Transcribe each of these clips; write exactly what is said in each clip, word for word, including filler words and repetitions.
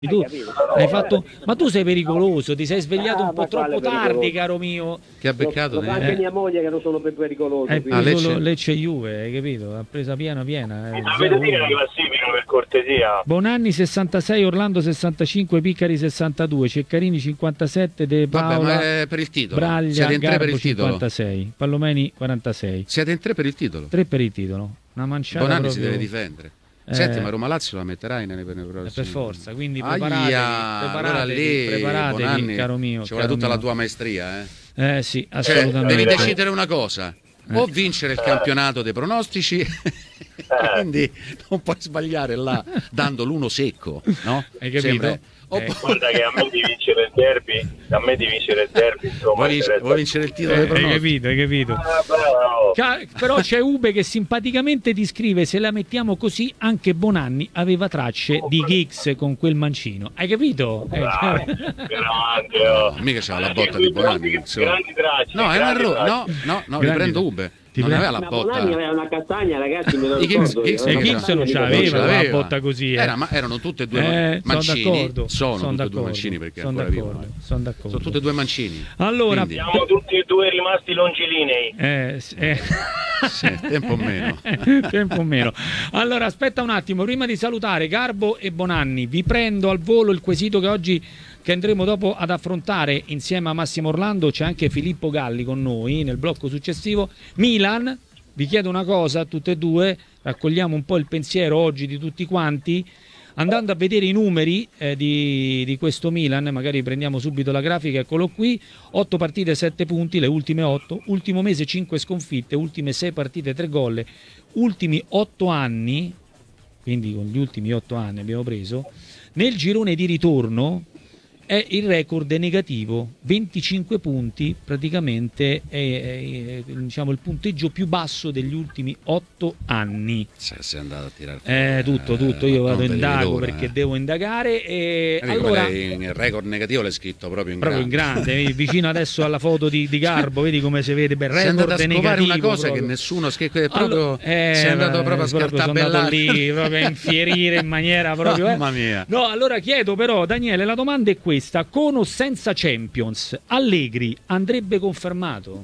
Tu hai fatto, ma tu sei pericoloso, ti sei svegliato Ah, un po' ma quale troppo tardi, pericoloso? caro mio. Che ha beccato? Lo, lo fa eh? anche mia moglie che non sono per pericoloso. Hai quindi- Ah, preso Lecce. Lecce Juve, hai capito? Ha presa piena piena. Mi eh, dovete zero dire la uno. classifica per cortesia. Bonanni sessantasei, Orlando sessantacinque, Piccari sessantadue, Ceccarini cinquantasette, De Vabbè, Paola, ma è per il titolo. Braglia, Siete in tre per Garbo il titolo. cinquantasei, Pallomeni quarantasei. Siete in tre per il titolo. tre per il titolo. Una manciata Bonanni proprio. si deve difendere. Eh, Senti, ma Roma Lazio la metterai nelle per, eh, per forza, quindi Aia, preparatevi, allora preparatevi, lì, preparatevi, Bonanni, caro mio. ci vuole caro tutta la mio. tua maestria, eh. Eh sì, Cioè, assolutamente. devi decidere una cosa: Eh. o vincere il campionato dei pronostici, quindi non puoi sbagliare là dando l'uno secco, no? Hai capito? Sembra- Eh. Oppo- Guarda che a me di vincere il derby, a me di vincere il derby, insomma, vuoi, vincere, interessa- vuoi vincere il titolo Eh, dei hai pronostici? capito, hai capito. Ah, bravo. Ca- Però c'è Ube che simpaticamente ti scrive: se la mettiamo così, anche Bonanni aveva tracce di Giggs con quel mancino. Hai capito? Eh, Bravo, grande, oh. No, mica c'era la botta di Bonanni. insomma. Grandi tracce, No, è un grandi errore. tracce. No, no, no, Grandi. riprendo Ube. Ti Non prendo- aveva la Ma Bonanni botta. aveva una castagna, ragazzi, me lo I Giggs- ricordo. Giggs- io, E una Giggs Giggs castagna non di ce Non l'aveva ce una l'aveva. botta così. Eh. Era, ma erano tutte e due Eh, sono mancini. d'accordo, Sono sono tutte e due d'accordo, mancini perché sono ancora d'accordo, vivono. sono d'accordo. Sono tutte e due mancini. Allora, Quindi, Siamo tutti e due rimasti longilinei. eh, s- eh. sì, tempo meno. Tempo meno. Allora, aspetta un attimo, prima di salutare Garbo e Bonanni, vi prendo al volo il quesito che oggi che andremo dopo ad affrontare insieme a Massimo Orlando. C'è anche Filippo Galli con noi nel blocco successivo. Milan, vi chiedo una cosa a tutte e due, raccogliamo un po' il pensiero oggi di tutti quanti. Andando a vedere i numeri eh, di, di questo Milan, magari prendiamo subito la grafica, eccolo qui, otto partite, sette punti, le ultime otto, ultimo mese cinque sconfitte, ultime sei partite, tre gol, ultimi otto anni, quindi con gli ultimi otto anni abbiamo preso, nel girone di ritorno è il record negativo, venticinque punti, praticamente è, è, è, diciamo, il punteggio più basso degli ultimi otto anni. Se sei andato a tirare Eh, tutto, tutto, io vado in indago perché devo indagare e allora allora il record negativo l'hai scritto proprio in proprio in grande. grande, vedi, vicino adesso alla foto di, di Garbo, vedi come si vede, bel Sei andato record a scovare negativo una cosa proprio. che nessuno ha scritto, è proprio, Allora, eh, sei andato eh, proprio a sono andato scartabellare lì proprio a infierire in maniera proprio eh. Mamma mia. No, allora chiedo però, Daniele, la domanda è questa: con o senza Champions, Allegri andrebbe confermato?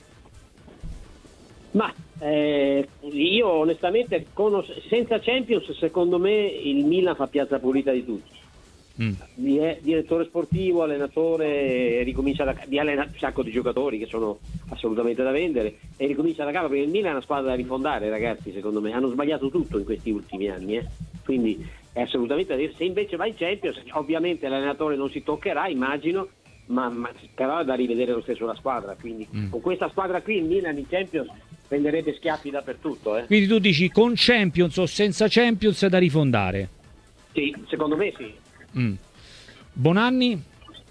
Ma eh, io onestamente con, senza Champions secondo me il Milan fa piazza pulita di tutti. Mm. Di, eh, direttore sportivo, allenatore, ricomincia da, di allena un sacco di giocatori che sono assolutamente da vendere e ricomincia da capo perché il Milan è una squadra da rifondare, ragazzi, secondo me hanno sbagliato tutto in questi ultimi anni, eh. Quindi è assolutamente da dire, se invece va in Champions ovviamente l'allenatore non si toccherà, immagino, ma, ma però è da rivedere lo stesso la squadra, quindi Mm. con questa squadra qui il Milan in Champions prenderebbe schiaffi dappertutto, eh. Quindi tu dici con Champions o senza Champions da rifondare? Sì, secondo me sì. Mm. Bonanni?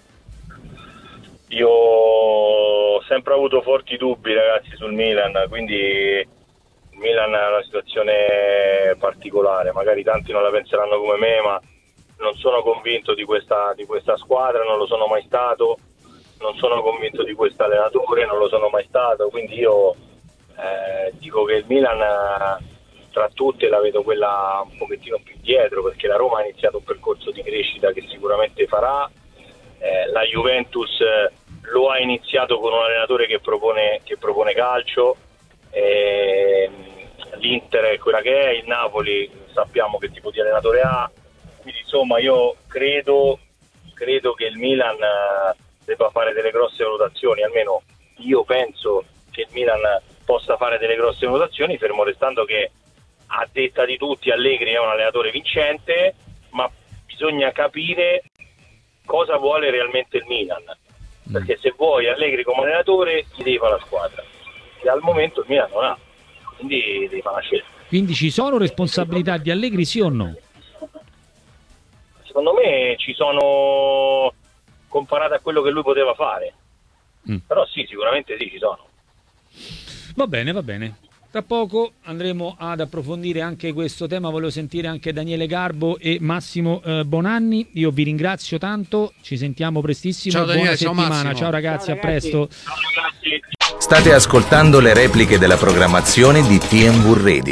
Io ho sempre avuto forti dubbi, ragazzi, sul Milan, quindi il Milan è una situazione particolare, magari tanti non la penseranno come me, ma non sono convinto di questa, di questa squadra, non lo sono mai stato, non sono convinto di questo allenatore, non lo sono mai stato, quindi io eh, dico che il Milan eh, tra tutte la vedo quella un pochettino più dietro, perché la Roma ha iniziato un percorso di crescita che sicuramente farà, eh, la Juventus eh, lo ha iniziato con un allenatore che propone, che propone calcio, eh, l'Inter è quella che è, il Napoli sappiamo che tipo di allenatore ha, quindi insomma io credo, credo che il Milan eh, debba fare delle grosse valutazioni, almeno io penso che il Milan possa fare delle grosse valutazioni, fermo restando che a detta di tutti Allegri è un allenatore vincente, ma bisogna capire cosa vuole realmente il Milan, perché se vuoi Allegri come allenatore gli devi fare la squadra, che al momento il Milan non ha, quindi devi fare una scelta. Quindi ci sono responsabilità di Allegri, sì o no? Secondo me ci sono, comparate a quello che lui poteva fare, Mm. però sì, sicuramente sì, ci sono. Va bene, va bene. Tra poco andremo ad approfondire anche questo tema, volevo sentire anche Daniele Garbo e Massimo eh, Bonanni. Io vi ringrazio tanto, ci sentiamo prestissimo. Ciao Daniele, buona ciao settimana, Massimo. ciao ragazzi, Ciao, a ragazzi. presto. Ciao ragazzi. State ascoltando le repliche della programmazione di T M V Radio.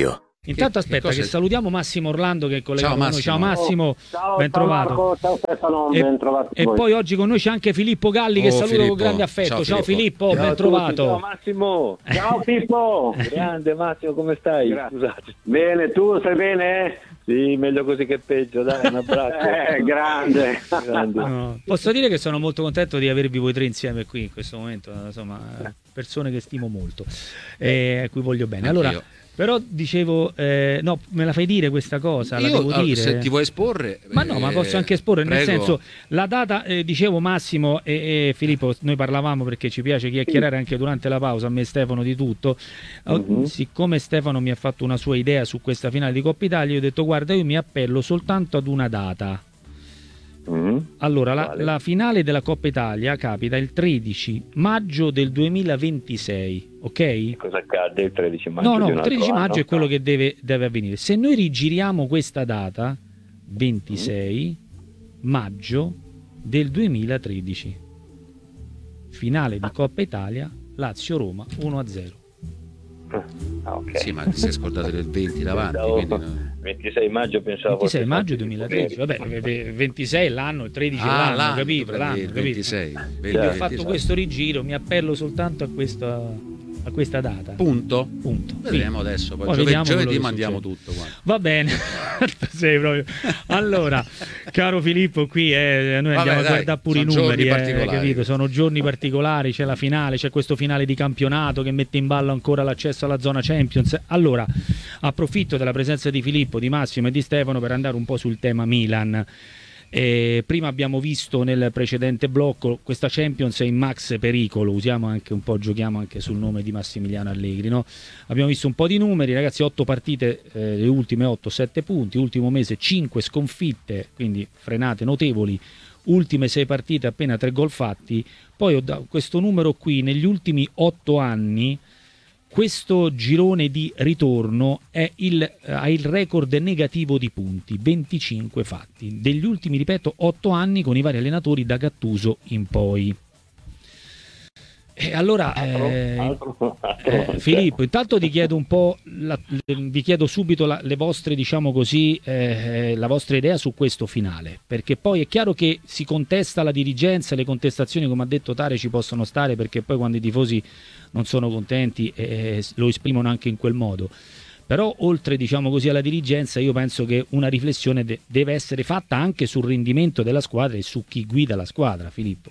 Intanto Che- che aspetta cosa che è? salutiamo Massimo Orlando che è collegato Ciao, con noi. Ciao Massimo. Massimo, Ciao, ben ciao trovato. Marco, ciao Stefano, E, ben trovati e voi. poi oggi con noi c'è anche Filippo Galli che Oh, saluto Filippo. con grande affetto. Ciao, Ciao Filippo, Filippo. Ciao ben a tutti, trovato. ciao Massimo. Ciao Pippo. Grande Massimo, come stai? Grazie. Scusate. Bene, tu stai bene? Sì, meglio così che peggio, dai, un abbraccio. Eh, grande. Grande. No, posso dire che sono molto contento di avervi voi tre insieme qui in questo momento, insomma, persone che stimo molto e a cui voglio bene. Allora, Anch'io. però dicevo, eh, no, me la fai dire questa cosa? La Io, devo allora, dire? se ti vuoi esporre, Ma no, ma eh, posso anche esporre, nel prego. senso, la data, eh, dicevo Massimo e, e Filippo, noi parlavamo perché ci piace chiacchierare anche durante la pausa, a me e Stefano di tutto. Oh, Mhm. Siccome Stefano mi ha fatto una sua idea su questa finale di Coppa Italia, io ho detto guarda, io mi appello soltanto ad una data. Mm. Allora, la, Quale? la finale della Coppa Italia capita il tredici maggio del duemilaventisei, ok? Cosa accade il tredici maggio? No, di no, un il altro tredici maggio anno? è quello che deve, deve avvenire. Se noi rigiriamo questa data, ventisei maggio del duemilatredici, finale di Coppa Italia, Lazio-Roma uno a zero. Ah, ok. Sì, ma ti sei scordato del venti davanti, Pensavo- quindi no. ventisei maggio pensavo ventisei fosse maggio stato duemilatredici, vabbè, v- v- ventisei è l'anno, il tredici è Ah, l'anno, l'anno, capito? tu prendi L'anno, il capito? ventisei, Io ho ventisei. fatto questo rigiro, mi appello soltanto a questa, a questa data. Punto. Punto. Vedremo adesso, poi, Poi giove- vediamo quello giovedì che mandiamo succede. tutto. Guarda. Va bene, sei proprio. Allora, caro Filippo, qui eh, noi Vabbè, andiamo a dai, guardare pure i sono numeri, giorni eh, particolari. capito? Sono giorni particolari, c'è la finale, c'è questo finale di campionato che mette in ballo ancora l'accesso alla zona Champions. Allora, approfitto della presenza di Filippo, di Massimo e di Stefano per andare un po' sul tema Milan. Eh, prima abbiamo visto nel precedente blocco questa Champions è in max pericolo, usiamo anche un po', giochiamo anche sul nome di Massimiliano Allegri, no? Abbiamo visto un po' di numeri, ragazzi, otto partite, eh, le ultime otto, sette punti, ultimo mese cinque sconfitte, quindi frenate notevoli, ultime sei partite appena tre gol fatti. Poi ho da- questo numero qui negli ultimi otto anni. Questo girone di ritorno è il, eh, ha il record negativo di punti, venticinque fatti. Degli ultimi, ripeto, otto anni con i vari allenatori da Gattuso in poi. E allora, eh, Altro- altro- eh, Filippo, intanto ti chiedo un po', la- le- vi chiedo subito la, le vostre, diciamo così, eh, la vostra idea su questo finale, perché poi è chiaro che si contesta la dirigenza, le contestazioni, come ha detto Tare, ci possono stare, perché poi quando i tifosi non sono contenti eh, lo esprimono anche in quel modo. Però oltre, diciamo così, alla dirigenza, io penso che una riflessione de- deve essere fatta anche sul rendimento della squadra e su chi guida la squadra, Filippo.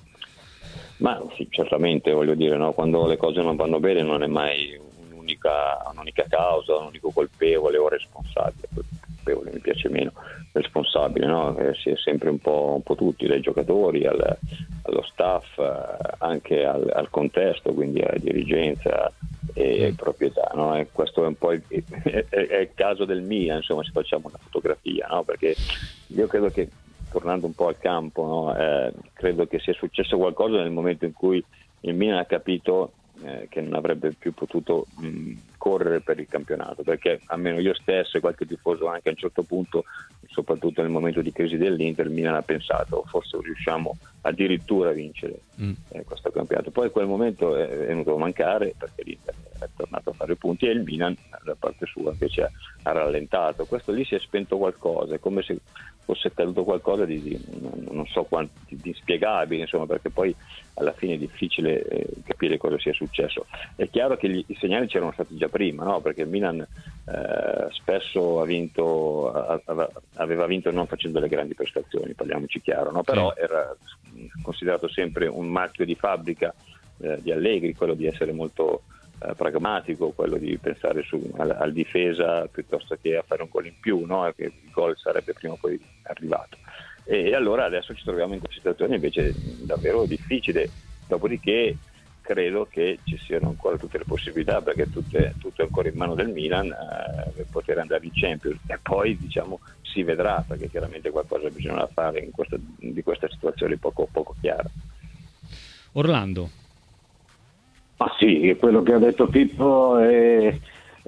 Ma sì, certamente, voglio dire, no? Quando le cose non vanno bene non è mai un'unica, un'unica causa, un unico colpevole o responsabile. Colpevole mi piace meno, responsabile, no? Eh, si è sempre un po', un po' tutti, dai giocatori al, allo staff, eh, anche al, al contesto, quindi alla dirigenza e Mm. proprietà, no? E questo è un po' il, è, è- è il caso del Milan, insomma, se facciamo una fotografia, no? Perché io credo che, tornando un po' al campo, no? eh, credo che sia successo qualcosa nel momento in cui il Milan ha capito eh, che non avrebbe più potuto mh, correre per il campionato, perché almeno io stesso e qualche tifoso anche a un certo punto, soprattutto nel momento di crisi dell'Inter, il Milan ha pensato forse riusciamo addirittura a vincere Mm. eh, questo campionato. Poi quel momento è venuto a mancare perché l'Inter è tornato a fare punti e il Milan da parte sua invece ha, ha rallentato. Questo lì si è spento qualcosa, è come se fosse accaduto qualcosa di, di non, non so quanti, di inspiegabile, insomma, perché poi alla fine è difficile eh, capire cosa sia successo. È chiaro che gli, i segnali c'erano stati già prima, no? Perché il Milan eh, spesso ha vinto, a- a- aveva vinto non facendo le grandi prestazioni, parliamoci chiaro, no? Però Sì. era considerato sempre un marchio di fabbrica eh, di Allegri, quello di essere molto eh, pragmatico, quello di pensare su, al, al difesa piuttosto che a fare un gol in più, no? E che il gol sarebbe prima o poi arrivato. E, e allora adesso ci troviamo in questa situazione invece davvero difficile, dopodiché credo che ci siano ancora tutte le possibilità, perché tutte, tutto è ancora in mano del Milan eh, per poter andare in Champions, e poi diciamo si vedrà, perché chiaramente qualcosa bisogna fare in questa, di questa situazione poco, poco chiara. Orlando. Ma sì, quello che ha detto Pippo è,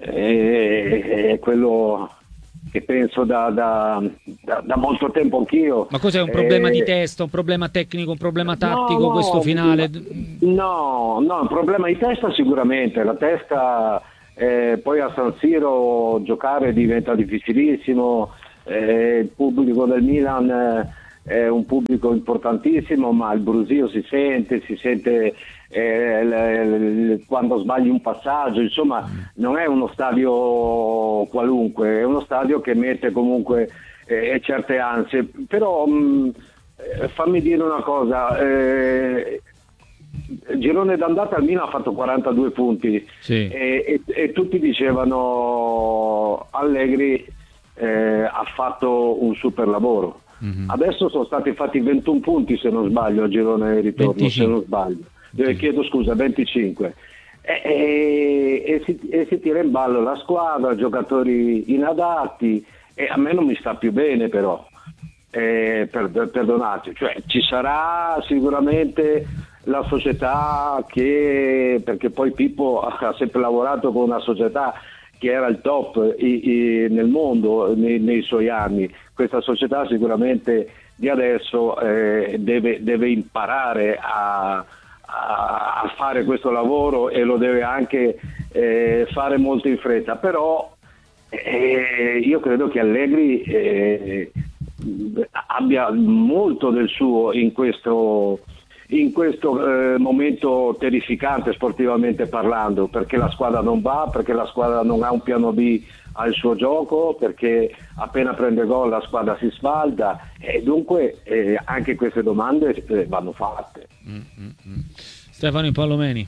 è- è quello che penso da, da- da- da molto tempo anch'io. Ma cos'è un problema Eh, di testa, un problema tecnico, un problema tattico no, questo finale? No, no, un problema di testa sicuramente, la testa eh, poi a San Siro giocare diventa difficilissimo, eh, il pubblico del Milan eh, è un pubblico importantissimo, ma il brusio si sente, si sente eh, l- l- quando sbagli un passaggio, insomma non è uno stadio qualunque, è uno stadio che mette comunque eh, certe ansie, però mh, eh, fammi dire una cosa, eh, il girone d'andata al Milan ha fatto quarantadue punti, sì. e, e, e tutti dicevano Allegri eh, ha fatto un super lavoro. Mm-hmm. Adesso sono stati fatti ventuno punti se non sbaglio a girone di ritorno, venticinque. Se non sbaglio eh, chiedo scusa, venticinque, e, e, e, si, e si tira in ballo la squadra, giocatori inadatti, e a me non mi sta più bene però, eh, per, perdonate, cioè ci sarà sicuramente la società che, perché poi Pippo ha sempre lavorato con una società che era il top i, i, nel mondo nei, nei suoi anni. Questa società sicuramente di adesso eh, deve, deve imparare a, a, a fare questo lavoro, e lo deve anche eh, fare molto in fretta, però eh, io credo che Allegri eh, abbia molto del suo in questo in questo eh, momento terrificante sportivamente parlando, perché la squadra non va, perché la squadra non ha un piano B al suo gioco, perché appena prende gol la squadra si sfalda, e dunque eh, anche queste domande eh, vanno fatte. Mm-hmm. Stefano Impallomeni.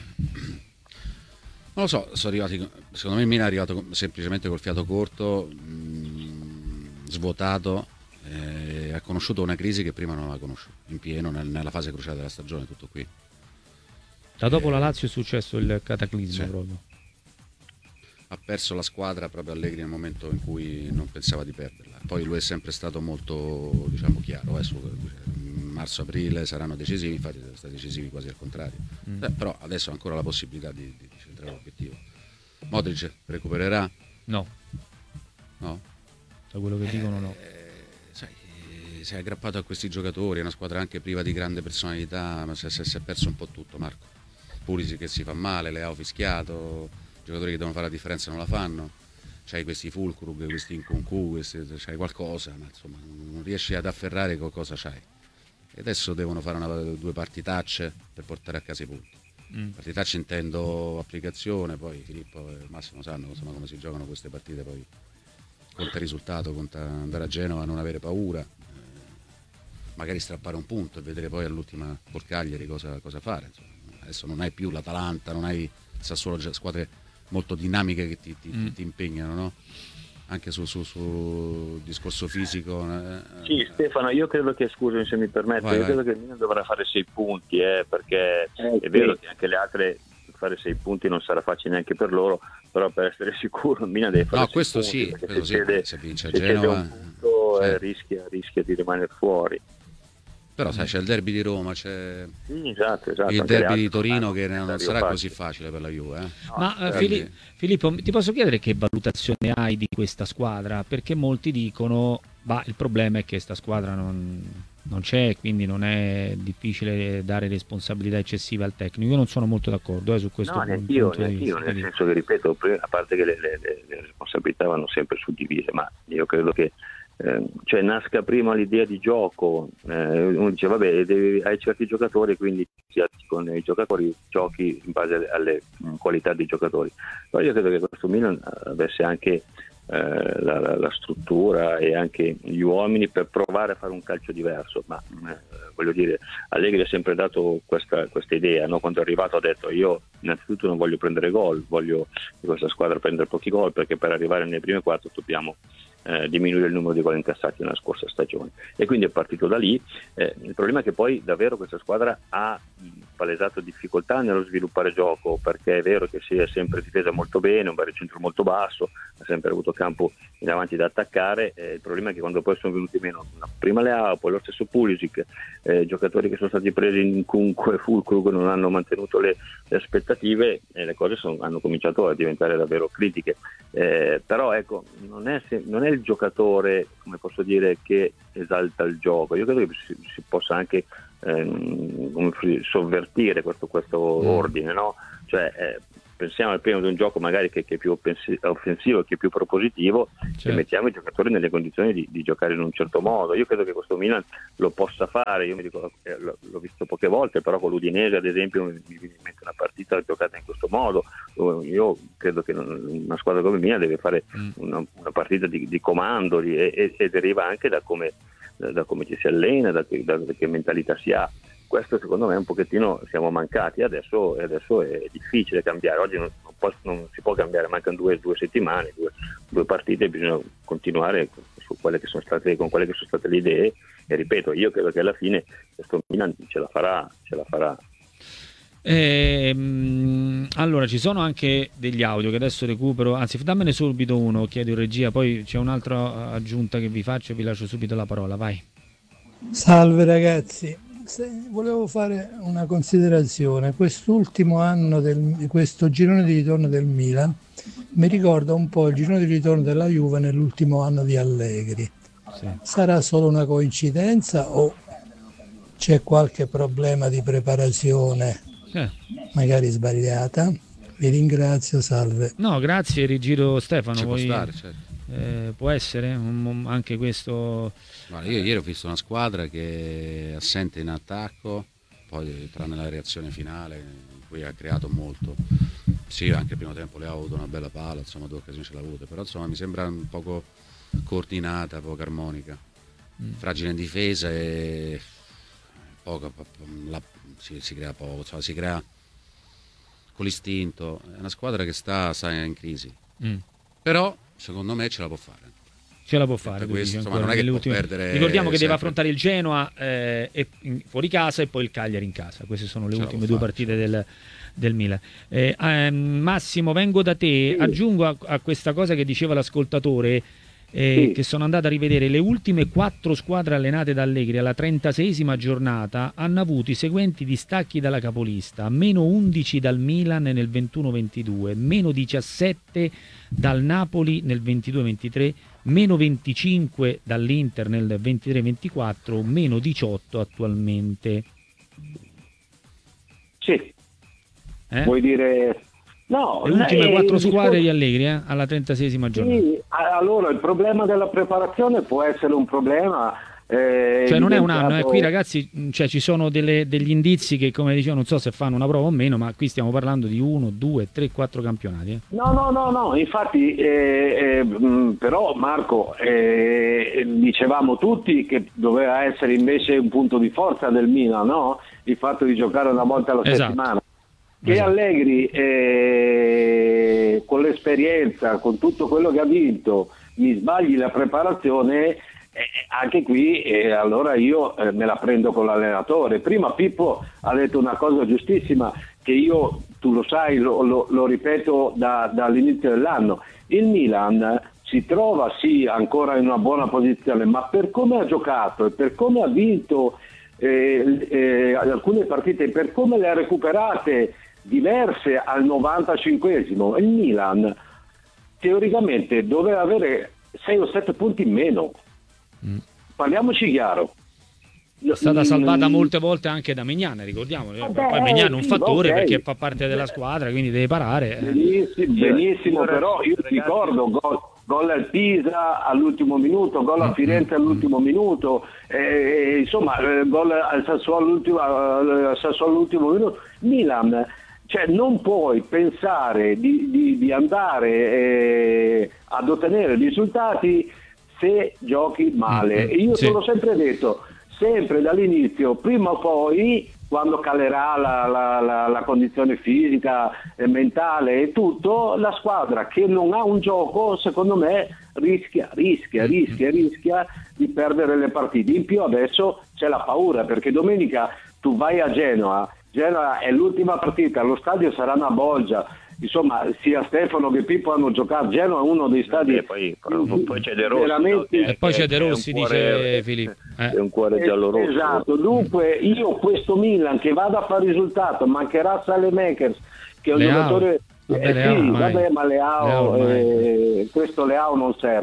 Non lo so, sono arrivati, secondo me il Milan è arrivato semplicemente col fiato corto, mh, svuotato. Eh, ha conosciuto una crisi che prima non aveva conosciuto in pieno nel, nella fase cruciale della stagione, tutto qui. Da dopo eh, la Lazio è successo il cataclisma, sì. Proprio ha perso la squadra proprio Allegri nel momento in cui non pensava di perderla. Poi lui è sempre stato molto, diciamo, chiaro, eh, su marzo-aprile saranno decisivi, infatti sono stati decisivi quasi al contrario. Mm. Eh, però adesso ha ancora la possibilità di, di centrare l'obiettivo. Modric recupererà? No. No? Da quello che eh, dicono no. Sai, si è aggrappato a questi giocatori, è una squadra anche priva di grande personalità, ma si, si, si è perso un po' tutto, Marco. Pulisic che si fa male, Leao fischiato, giocatori che devono fare la differenza non la fanno, c'hai questi Fulkrug, questi Nkunku, questi, c'hai qualcosa, ma insomma non riesci ad afferrare cosa c'hai. E adesso devono fare una, due partitacce per portare a casa i punti. Mm. Partitacce intendo applicazione, poi Filippo e Massimo sanno insomma come si giocano queste partite, poi conta il risultato, conta andare a Genova, non avere paura, eh, magari strappare un punto e vedere poi all'ultima col Cagliari cosa, cosa fare. Insomma, adesso non hai più l'Atalanta, non hai il Sassuolo, squadre molto dinamiche che ti, ti, mm. ti impegnano, no? Anche sul su, su discorso fisico. Eh. Sì, Stefano, io credo che, scusami se mi permette, vai, io vai. credo che il Milan dovrà fare sei punti, eh, perché eh, è vero sì. che anche le altre fare sei punti non sarà facile neanche per loro, però per essere sicuro il Milan deve fare no, sei questo punti, sì, questo se, sì, cede, se vince a se Genova un punto, sì. eh, rischia, rischia di rimanere fuori. Però sai, c'è il derby di Roma, c'è sì, esatto, esatto, il derby di Torino che non sarà facile. così facile per la Juve. Eh? No, Ma uh, Fili- Filippo, ti posso chiedere che valutazione hai di questa squadra? Perché molti dicono, bah, il problema è che questa squadra non, non c'è, quindi non è difficile dare responsabilità eccessive al tecnico. Io non sono molto d'accordo eh, su questo no, punto. Neanch'io, neanch'io nel senso che, ripeto, a parte che le, le, le responsabilità vanno sempre suddivise, ma io credo che Eh, cioè nasca prima l'idea di gioco, eh, uno dice vabbè devi, hai certi giocatori, quindi con i giocatori giochi in base alle mh, qualità dei giocatori, però io credo che questo Milan avesse anche eh, la, la, la struttura e anche gli uomini per provare a fare un calcio diverso, ma eh, voglio dire, Allegri ha sempre dato questa, questa idea, no? Quando è arrivato ha detto io innanzitutto non voglio prendere gol, voglio che questa squadra prendere pochi gol, perché per arrivare nelle prime quattro dobbiamo Eh, diminuire il numero di gol incassati nella scorsa stagione, e quindi è partito da lì. Eh, il problema è che poi davvero questa squadra ha palesato difficoltà nello sviluppare gioco, perché è vero che si è sempre difesa molto bene, un baricentro molto basso, ha sempre avuto campo in avanti da attaccare, eh, il problema è che quando poi sono venuti meno prima Leao, poi lo stesso Pulisic, eh, giocatori che sono stati presi in Kunku e Fulkrug non hanno mantenuto le, le aspettative, e le cose sono, hanno cominciato a diventare davvero critiche, eh, però ecco non è, non è il giocatore, come posso dire, che esalta il gioco. Io credo che si, si possa anche ehm, sovvertire questo, questo mm. ordine, no? Cioè eh, pensiamo al primo di un gioco magari che, che è più offensivo, che è più propositivo, certo. E mettiamo i giocatori nelle condizioni di, di giocare in un certo modo. Io credo che questo Milan lo possa fare, io mi dico, eh, l'ho visto poche volte, però con l'Udinese ad esempio mi viene in mente una partita giocata in questo modo. Io credo che una squadra come Milan deve fare mm. una, una partita di, di comando e, e, e deriva anche da come, da, da come ci si allena, da che, da, da che mentalità si ha. Questo secondo me un pochettino siamo mancati, adesso, adesso è difficile cambiare, oggi non, non, può, non si può cambiare, mancano due, due settimane, due, due partite, bisogna continuare su quelle che sono state, con quelle che sono state le idee e ripeto, io credo che alla fine questo Milan ce la farà, ce la farà. Eh, allora ci sono anche degli audio che adesso recupero, anzi dammene subito uno, chiedo in regia, poi c'è un'altra aggiunta che vi faccio e vi lascio subito la parola, vai. Salve ragazzi. Se volevo fare una considerazione, quest'ultimo anno del, questo girone di ritorno del Milan mi ricorda un po' il girone di ritorno della Juve nell'ultimo anno di Allegri. Sì. Sarà solo una coincidenza o c'è qualche problema di preparazione sì. magari sbagliata? Vi ringrazio, salve. No, grazie, rigiro Stefano. Ci vuoi... può stare, certo. Eh, può essere un, anche questo. Guarda, io ieri ho visto una squadra che è assente in attacco, poi tranne la reazione finale in cui ha creato molto. Sì, anche il primo tempo le ha avuto una bella palla, insomma due occasioni ce l'ha avute, però insomma mi sembra un poco coordinata, poco armonica, mm. fragile in difesa e poco, la, si, si crea poco, insomma, si crea con l'istinto. È una squadra che sta, sta in crisi, mm. però secondo me ce la può fare. Ce la può fare. Questo, insomma, non è che ultime... può perdere. Ricordiamo che sempre. deve affrontare il Genoa eh, e fuori casa e poi il Cagliari in casa. Queste sono le ce ultime due fare, partite del, del Milan. Eh, ehm, Massimo, vengo da te. Sì. Aggiungo a, a questa cosa che diceva l'ascoltatore eh, sì. che sono andato a rivedere le ultime quattro squadre allenate da Allegri alla trentaseiesima giornata hanno avuto i seguenti distacchi dalla capolista: meno undici dal Milan nel ventuno ventidue, meno diciassette dal Napoli nel ventidue ventitré, meno venticinque dall'Inter nel ventitré ventiquattro, meno diciotto attualmente. Sì. Eh? Vuoi dire... No, le ultime quattro squadre discorso... di Allegri eh? alla trentaseiesima giornata. Sì, allora il problema della preparazione può essere un problema... Eh, cioè non è un anno, eh, qui ragazzi, cioè, ci sono delle, degli indizi che, come dicevo, non so se fanno una prova o meno, ma qui stiamo parlando di uno, due, tre, quattro campionati. Eh. No, no, no, no, infatti, eh, eh, mh, però Marco, eh, dicevamo tutti che doveva essere invece un punto di forza del Milan, no? Il fatto di giocare una volta alla esatto. settimana. Che esatto. Allegri, eh, con l'esperienza, con tutto quello che ha vinto, mi sbagli la preparazione... Eh, anche qui eh, allora io eh, me la prendo con l'allenatore. Prima Pippo ha detto una cosa giustissima che io, tu lo sai, lo, lo, lo ripeto da, dall'inizio dell'anno. Il Milan si trova sì ancora in una buona posizione, ma per come ha giocato e per come ha vinto eh, eh, alcune partite, per come le ha recuperate diverse al novantacinquesimo, il Milan teoricamente doveva avere sei o sette punti in meno. Parliamoci chiaro, è stata salvata molte volte anche da Maignan, ricordiamo. Vabbè, poi Maignan è un sì, fattore okay. perché fa parte della Beh, squadra, quindi deve parare. Benissimo, benissimo io, però io ragazzi, ti ricordo gol, gol al Pisa all'ultimo minuto, gol a Firenze all'ultimo minuto, eh, insomma gol al Sassuolo all'ultimo, al Sassuolo all'ultimo minuto. Milan, cioè non puoi pensare di, di, di andare eh, ad ottenere risultati se giochi male. E io sì. te l'ho sempre detto, sempre dall'inizio, prima o poi, quando calerà la, la, la, la condizione fisica e mentale e tutto, la squadra che non ha un gioco, secondo me, rischia, rischia, rischia, rischia di perdere le partite. In più adesso c'è la paura, perché domenica tu vai a Genoa, Genoa è l'ultima partita, lo stadio sarà una bolgia. Insomma, sia Stefano che Pippo hanno giocato. Genoa è uno dei stadi. E poi, poi c'è De Rossi, veramente... no? E poi c'è De Rossi, dice Filippo. Eh. È un cuore giallo-rosso. Esatto. Dunque, io questo Milan che vada a fare risultato, mancherà Saelemaekers, che è un Leao. giocatore. Vabbè, eh, Leao, sì, vabbè, ma Leao, Leao eh, questo Leao non serve.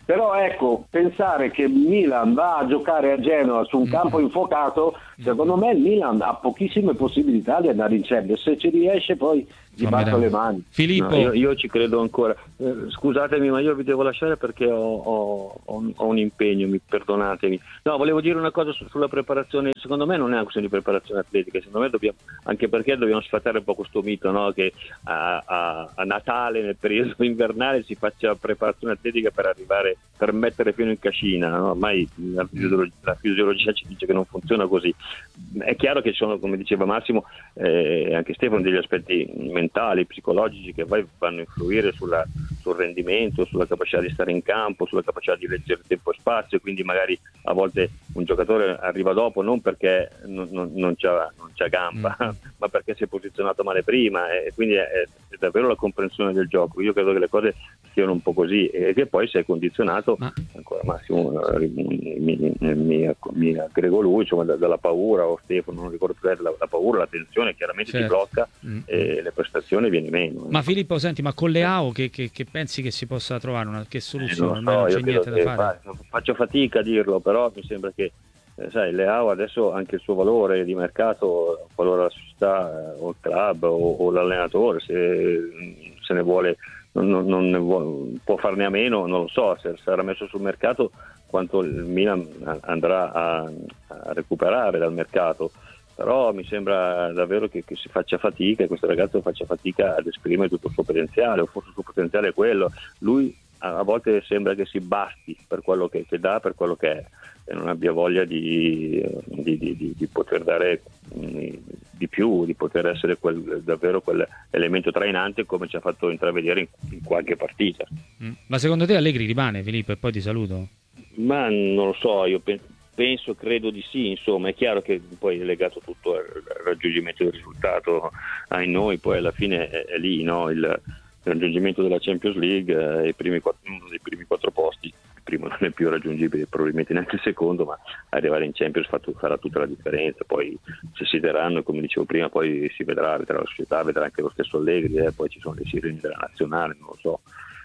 Però ecco, pensare che Milan va a giocare a Genova su un campo infuocato, secondo me il Milan ha pochissime possibilità di andare in Champions. Se ci riesce poi gli batto le mani. Filippo, no, io, io ci credo ancora. Eh, scusatemi, ma io vi devo lasciare perché ho, ho, ho, ho un impegno, mi perdonatemi. No, volevo dire una cosa su, sulla preparazione. Secondo me non è una questione di preparazione atletica, secondo me dobbiamo, anche perché dobbiamo sfatare un po' questo mito, no? Che a, a, a Natale, nel periodo invernale, si faccia preparazione atletica per arrivare, per mettere fino in cascina, no? Ormai la fisiologia, la fisiologia ci dice che non funziona così. È chiaro che ci sono, come diceva Massimo, eh, anche Stefano, degli aspetti mentali, psicologici che poi vanno a influire sulla, sul rendimento, sulla capacità di stare in campo, sulla capacità di leggere tempo e spazio, quindi magari a volte un giocatore arriva dopo non perché non, non, non, c'ha, non c'ha gamba, mm. ma perché si è posizionato male prima, e quindi è, è davvero la comprensione del gioco. Io credo che le cose siano un po' così e che poi si è condizionato, ma... ancora Massimo mi, mi, mi, mi aggrego lui, insomma, dalla paura, o Stefano, non ricordo più, la, la paura, la tensione chiaramente certo. ti blocca mm. e le prestazioni viene meno. Ma Filippo, senti, ma con Leao che, che, che pensi che si possa trovare una che soluzione? Eh, non, so, non c'è niente da fare. Fa, faccio fatica a dirlo, però mi sembra che eh, sai, Leao adesso anche il suo valore di mercato, qualora la società o il club o, o l'allenatore se, se ne vuole non, non, non ne vuole, può farne a meno, non lo so, se sarà messo sul mercato quanto il Milan andrà a, a recuperare dal mercato. Però mi sembra davvero che, che si faccia fatica, questo ragazzo faccia fatica ad esprimere tutto il suo potenziale, o forse il suo potenziale è quello. Lui a, a volte sembra che si basti per quello che, che dà, per quello che è, e non abbia voglia di, di, di, di, di poter dare mh, di più, di poter essere quel, davvero quell'elemento trainante come ci ha fatto intravedere in, in qualche partita. Mm. Ma secondo te Allegri rimane, Filippo, e poi ti saluto? Ma non lo so, io penso Penso, credo di sì, insomma, è chiaro che poi è legato tutto al raggiungimento del risultato ai noi, poi alla fine è, è lì, no? Il, il raggiungimento della Champions League, eh, i primi quattro, uno dei primi quattro posti, il primo non è più raggiungibile, probabilmente neanche il secondo, ma arrivare in Champions fa, farà tutta la differenza. Poi se si daranno, come dicevo prima, poi si vedrà, vedrà la società, vedrà anche lo stesso Allegri, eh, poi ci sono le sirene della nazionale, non lo so.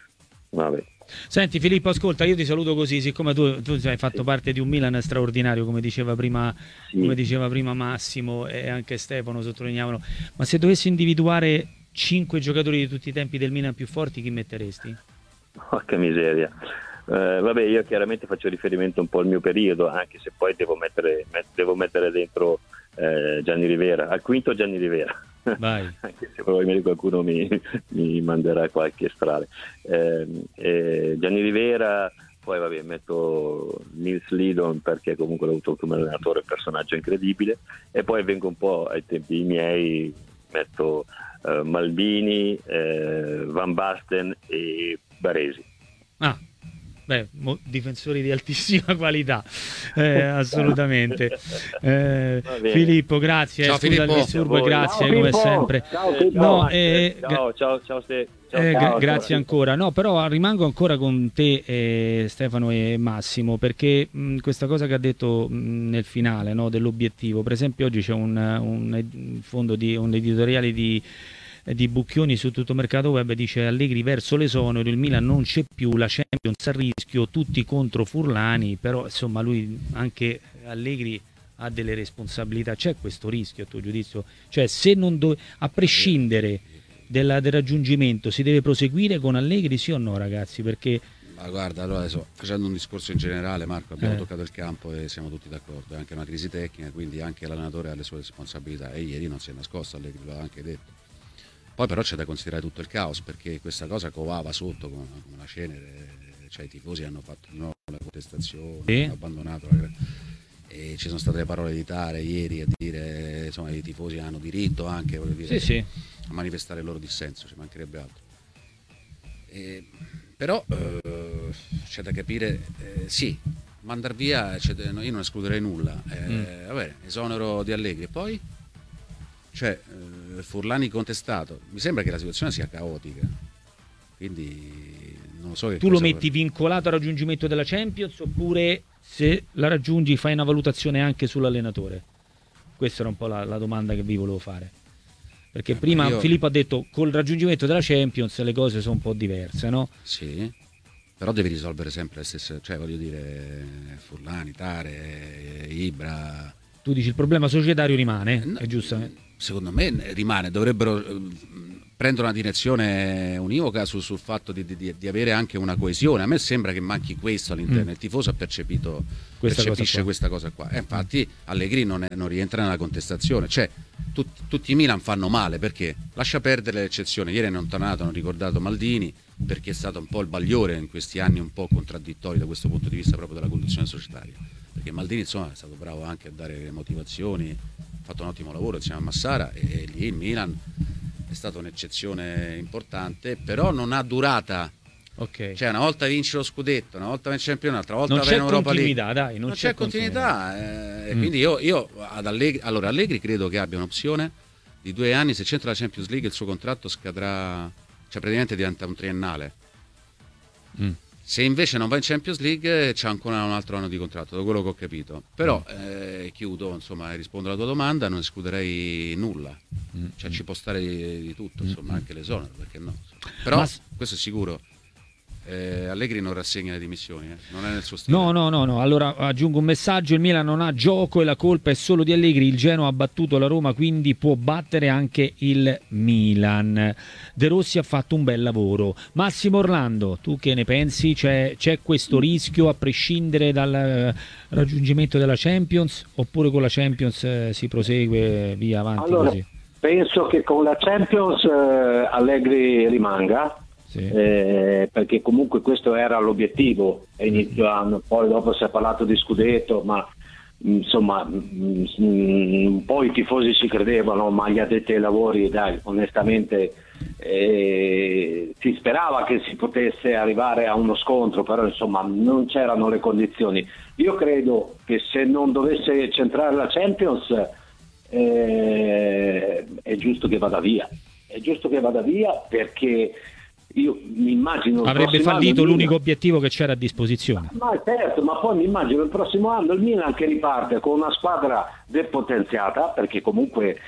Vabbè. Senti Filippo, ascolta, io ti saluto così, siccome tu, tu hai fatto sì. parte di un Milan straordinario, come diceva prima, sì. come diceva prima Massimo e anche Stefano sottolineavano, ma se dovessi individuare cinque giocatori di tutti i tempi del Milan più forti, chi metteresti? Porca miseria. Eh, vabbè, io chiaramente faccio riferimento un po' al mio periodo, anche se poi devo mettere, met, devo mettere dentro eh, Gianni Rivera, al quinto Gianni Rivera. Vai. Anche se probabilmente qualcuno mi, mi manderà qualche strale. Eh, eh, Gianni Rivera, poi vabbè, metto Nils Lidon perché comunque l'ho avuto come allenatore, un personaggio incredibile, e poi vengo un po' ai tempi miei, metto eh, Maldini, eh, Van Basten e Baresi. Ah. Beh, difensori di altissima qualità, eh, assolutamente. Eh, Filippo, grazie. Ciao, eh, scusa Filippo. il disturbo, grazie Ciao, come Filippo. sempre. Ciao, Filippo. No, eh, ciao, ciao, ciao, Ste. Ciao, eh, ciao, grazie ciao. ancora. No, però rimango ancora con te, eh, Stefano e Massimo, perché mh, questa cosa che ha detto mh, nel finale, no, dell'obiettivo. Per esempio, oggi c'è un, un fondo di un editoriale di. di Bucchioni su Tutto Mercato Web, dice Allegri verso l'esonero, il Milan non c'è più, la Champions a rischio, tutti contro Furlani, però insomma lui, anche Allegri, ha delle responsabilità. C'è questo rischio a tuo giudizio? Cioè se non do- a prescindere della, del raggiungimento si deve proseguire con Allegri, sì o no ragazzi? Perché ma guarda, allora adesso facendo un discorso in generale, Marco, abbiamo Eh. toccato il campo e siamo tutti d'accordo, è anche una crisi tecnica, quindi anche l'allenatore ha le sue responsabilità e ieri non si è nascosto, Allegri lo ha anche detto. Poi però c'è da considerare tutto il caos, perché questa cosa covava sotto come una, come una cenere, cioè i tifosi hanno fatto no, la contestazione, Sì. hanno abbandonato la... e ci sono state le parole di Tare ieri a dire insomma i tifosi hanno diritto anche voglio dire, sì, sì. a manifestare il loro dissenso, ci mancherebbe altro. E, però eh, c'è da capire, eh, sì, mandar via, no, io non escluderei nulla, eh, mm. vabbè, esonero di Allegri e poi? Cioè, eh, Furlani contestato, mi sembra che la situazione sia caotica, quindi non so che tu lo cosa metti vincolato al raggiungimento della Champions, oppure se la raggiungi fai una valutazione anche sull'allenatore? Questa era un po' la, la domanda che vi volevo fare, perché eh, prima io... Filippo ha detto col raggiungimento della Champions le cose sono un po' diverse, no? Sì, però devi risolvere sempre le stesse, cioè voglio dire, Furlani, Tare, Ibra. Tu dici il problema societario rimane, No, è giusto? Secondo me rimane, dovrebbero eh, prendere una direzione univoca su, sul fatto di, di, di avere anche una coesione. A me sembra che manchi questo all'interno, mm. il tifoso ha percepito, questa percepisce cosa questa cosa qua. E infatti Allegri non, è, non rientra nella contestazione, cioè tut, tutti i Milan fanno male, perché lascia perdere l'eccezione. Ieri hanno tornato, hanno ricordato Maldini, perché è stato un po' il bagliore in questi anni un po' contraddittori da questo punto di vista proprio della conduzione societaria, perché Maldini insomma è stato bravo anche a dare motivazioni, ha fatto un ottimo lavoro insieme a Massara, e, e lì il Milan è stata un'eccezione importante, però non ha durata. Okay. Cioè una volta vince lo scudetto, una volta vince il campionato, un'altra volta non va in Europa League. Dai, non, non c'è, c'è continuità, continuità. Eh, mm. quindi io, io ad Allegri, allora Allegri credo che abbia un'opzione di due anni, se c'entra la Champions League il suo contratto scadrà, cioè praticamente diventa un triennale. Mm. Se invece non va in Champions League c'è ancora un altro anno di contratto, da quello che ho capito. Però eh, chiudo, insomma, rispondo alla tua domanda, non escluderei nulla. Mm. Cioè ci può stare di, di tutto, insomma, anche l'esonero, perché no? Però Ma... questo è sicuro. Eh, Allegri non rassegna le dimissioni, eh? Non è nel suo stile. No, no, no, no. Allora aggiungo un messaggio: il Milan non ha gioco e la colpa è solo di Allegri. Il Genoa ha battuto la Roma, quindi può battere anche il Milan. De Rossi ha fatto un bel lavoro. Massimo Orlando, tu che ne pensi? C'è, c'è questo rischio a prescindere dal eh, raggiungimento della Champions, oppure con la Champions eh, si prosegue via avanti allora, così? Penso che con la Champions eh, Allegri rimanga. Sì. Eh, perché comunque questo era l'obiettivo a inizio anno, poi dopo si è parlato di scudetto, ma insomma mh, mh, un po' i tifosi ci credevano, ma gli addetti ai lavori, dai, onestamente eh, si sperava che si potesse arrivare a uno scontro, però insomma non c'erano le condizioni. Io credo che se non dovesse centrare la Champions eh, è giusto che vada via, è giusto che vada via perché io mi immagino avrebbe fallito l'unico Milan... obiettivo che c'era a disposizione. Ma certo, ma poi mi immagino il prossimo anno il Milan che riparte con una squadra depotenziata, perché comunque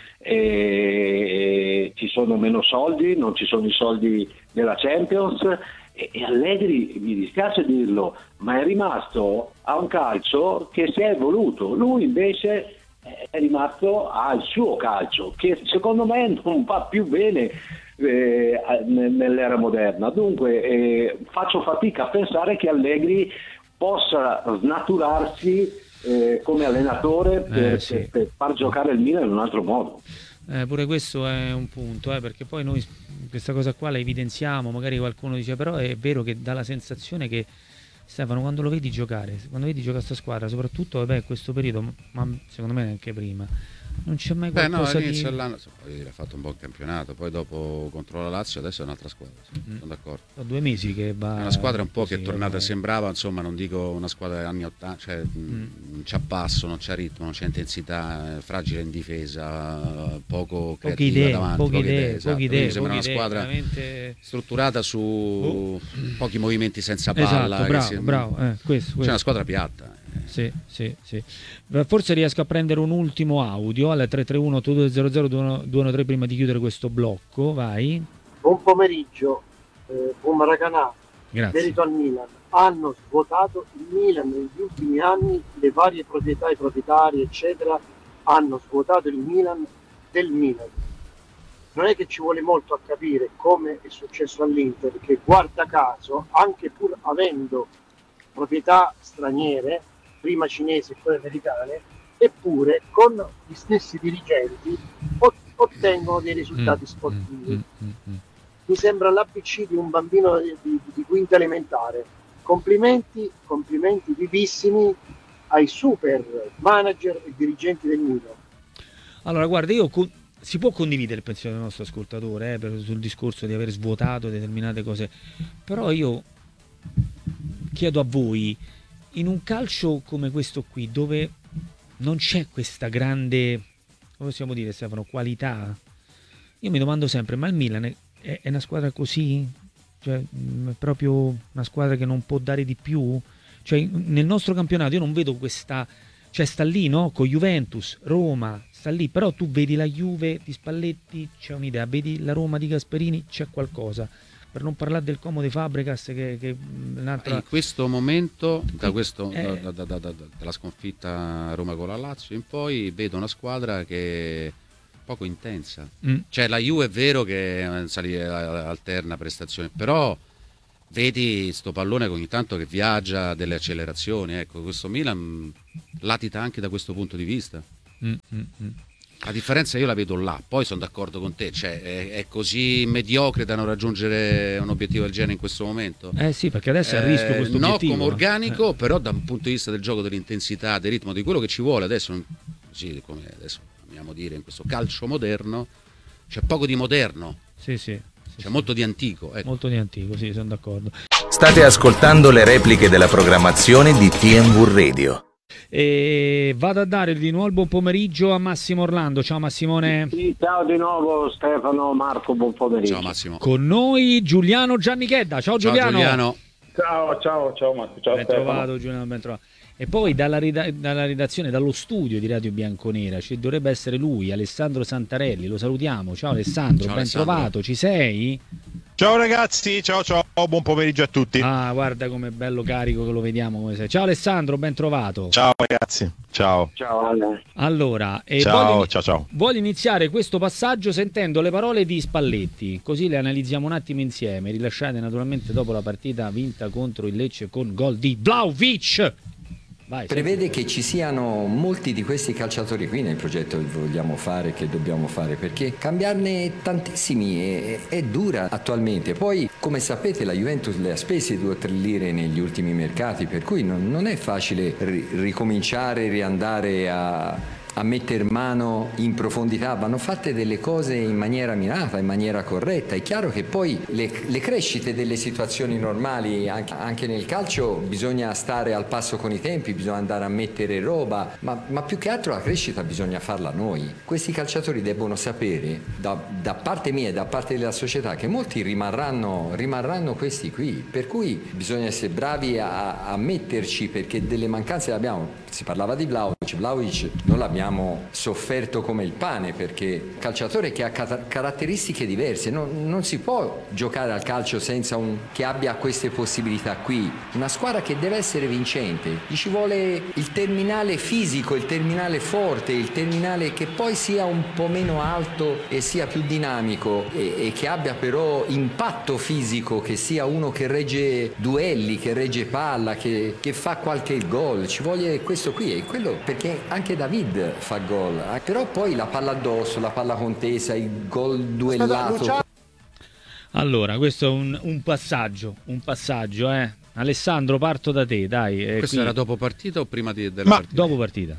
eh, ci sono meno soldi, non ci sono i soldi della Champions, e, e Allegri, mi dispiace dirlo, ma è rimasto a un calcio che si è evoluto. Lui invece è rimasto al suo calcio, che secondo me non va più bene Eh, nell'era moderna. Dunque eh, faccio fatica a pensare che Allegri possa snaturarsi eh, come allenatore per, eh, sì. per, per far giocare il Milan in un altro modo. Eh, pure questo è un punto, eh, perché poi noi questa cosa qua la evidenziamo, magari qualcuno dice però è vero che dà la sensazione che Stefano, quando lo vedi giocare, quando vedi giocare questa squadra, soprattutto vabbè, in questo periodo, ma secondo me anche prima, non c'è mai qualcosa. Beh, no, all'inizio di... dell'anno ha fatto un buon campionato, poi dopo contro la Lazio adesso è un'altra squadra, sì, mm. sono d'accordo. Sono due mesi che va. È una squadra un po' così, che è tornata, vabbè. Sembrava, insomma, non dico una squadra degli anni ottanta, cioè mm. non c'ha passo, non c'ha ritmo, non c'è intensità, è fragile in difesa, poco creativa poche idee, davanti, poche poche idee, idee, esatto. poche idee, sembra poche una squadra veramente... strutturata su oh. pochi movimenti senza esatto, palla, bravo, si... bravo, eh, questo, questo. C'è una squadra piatta. Sì, sì, sì. Forse riesco a prendere un ultimo audio al tre tre uno otto due zero zero due uno tre prima di chiudere questo blocco. Vai. Buon pomeriggio, eh, buon Maracanã. Grazie. Merito al Milan. Hanno svuotato il Milan negli ultimi anni, le varie proprietà, i proprietari, eccetera, hanno svuotato il Milan del Milan. Non è che ci vuole molto a capire come è successo all'Inter, che guarda caso, anche pur avendo proprietà straniere, prima cinesi e poi americane, eppure con gli stessi dirigenti ottengono dei risultati sportivi. Mm, mm, mm, mm. Mi sembra l'A B C di un bambino di, di, di quinta elementare. Complimenti, complimenti vivissimi ai super manager e dirigenti del Milan. Allora, guarda, io con... si può condividere il pensiero del nostro ascoltatore eh, per, sul discorso di aver svuotato determinate cose, però io chiedo a voi, in un calcio come questo qui, dove non c'è questa grande, come possiamo dire, Stefano, qualità, io mi domando sempre, ma il Milan è, è una squadra così? Cioè, è proprio una squadra che non può dare di più? Cioè, nel nostro campionato io non vedo questa, cioè sta lì, no? Con Juventus, Roma, sta lì, però tu vedi la Juve di Spalletti, c'è un'idea, vedi la Roma di Gasperini, c'è qualcosa. per non parlare del Como di Fabregas che, che un'altra... in questo momento da questo, eh... da, da, da, da, dalla sconfitta a Roma con la Lazio in poi vedo una squadra che è poco intensa, mm. cioè la Juve è vero che alterna prestazioni, però vedi sto pallone ogni tanto che viaggia, delle accelerazioni, ecco, questo Milan latita anche da questo punto di vista. Mm, mm, mm. La differenza io la vedo là, poi sono d'accordo con te, cioè è, è così mediocre da non raggiungere un obiettivo del genere in questo momento. Eh sì, perché adesso è a rischio questo no, obiettivo. come organico, eh. però da un punto di vista del gioco, dell'intensità, del ritmo, di quello che ci vuole adesso, così come adesso amiamo dire in questo calcio moderno, c'è poco di moderno. Sì, sì. C'è sì, molto di antico. Ecco. Molto di antico, sì, sono d'accordo. State ascoltando le repliche della programmazione di T M V Radio. E vado a dare di nuovo il buon pomeriggio a Massimo Orlando. Ciao Massimone. Sì, ciao di nuovo Stefano, Marco, buon pomeriggio. Ciao Massimo. Con noi Giuliano Giannichedda. Ciao Giuliano. Ciao Giuliano. Ciao, ciao, ciao Marco. Ciao ben Stefano. trovato Giuliano, ben trovato. E poi dalla, rida- dalla redazione, dallo studio di Radio Bianconera ci dovrebbe essere lui, Alessandro Santarelli. Lo salutiamo. Ciao Alessandro, ciao, ben Alessandro. trovato. Ci sei? Ciao ragazzi, ciao ciao, buon pomeriggio a tutti. Ah, guarda com'è bello carico che lo vediamo come sei. Ciao Alessandro, ben trovato. Ciao ragazzi, ciao. Ciao Ale. Allora, eh, Ciao, voglio, ciao, ciao. voglio iniziare questo passaggio sentendo le parole di Spalletti, così le analizziamo un attimo insieme, rilasciate naturalmente dopo la partita vinta contro il Lecce con gol di Vlahovic. Vai, prevede senti. che ci siano molti di questi calciatori qui nel progetto che vogliamo fare, che dobbiamo fare, perché cambiarne tantissimi è, è dura attualmente. Poi, come sapete, la Juventus le ha spese due o tre lire negli ultimi mercati, per cui non, non è facile ri- ricominciare, riandare a... a mettere mano in profondità, vanno fatte delle cose in maniera mirata, in maniera corretta. È chiaro che poi le, le crescite delle situazioni normali, anche, anche nel calcio, bisogna stare al passo con i tempi, bisogna andare a mettere roba, ma, ma più che altro la crescita bisogna farla noi. Questi calciatori debbono sapere, da, da parte mia e da parte della società, che molti rimarranno, rimarranno questi qui, per cui bisogna essere bravi a, a metterci, perché delle mancanze le abbiamo. Si parlava di Vlahovic, Vlahovic non l'abbiamo sofferto come il pane, perché calciatore che ha cat- caratteristiche diverse, non, non si può giocare al calcio senza un che abbia queste possibilità qui. Una squadra che deve essere vincente, gli ci vuole il terminale fisico, il terminale forte, il terminale che poi sia un po' meno alto e sia più dinamico e, e che abbia però impatto fisico, che sia uno che regge duelli, che regge palla, che, che fa qualche gol. Ci vuole questo qui, è quello, perché anche David fa gol, però poi la palla addosso, la palla contesa, il gol duellato. Allora, questo è un, un passaggio, un passaggio, eh. Alessandro, parto da te, dai. Eh, Questo qui... era dopo partita o prima di, della Ma partita? Dopo partita.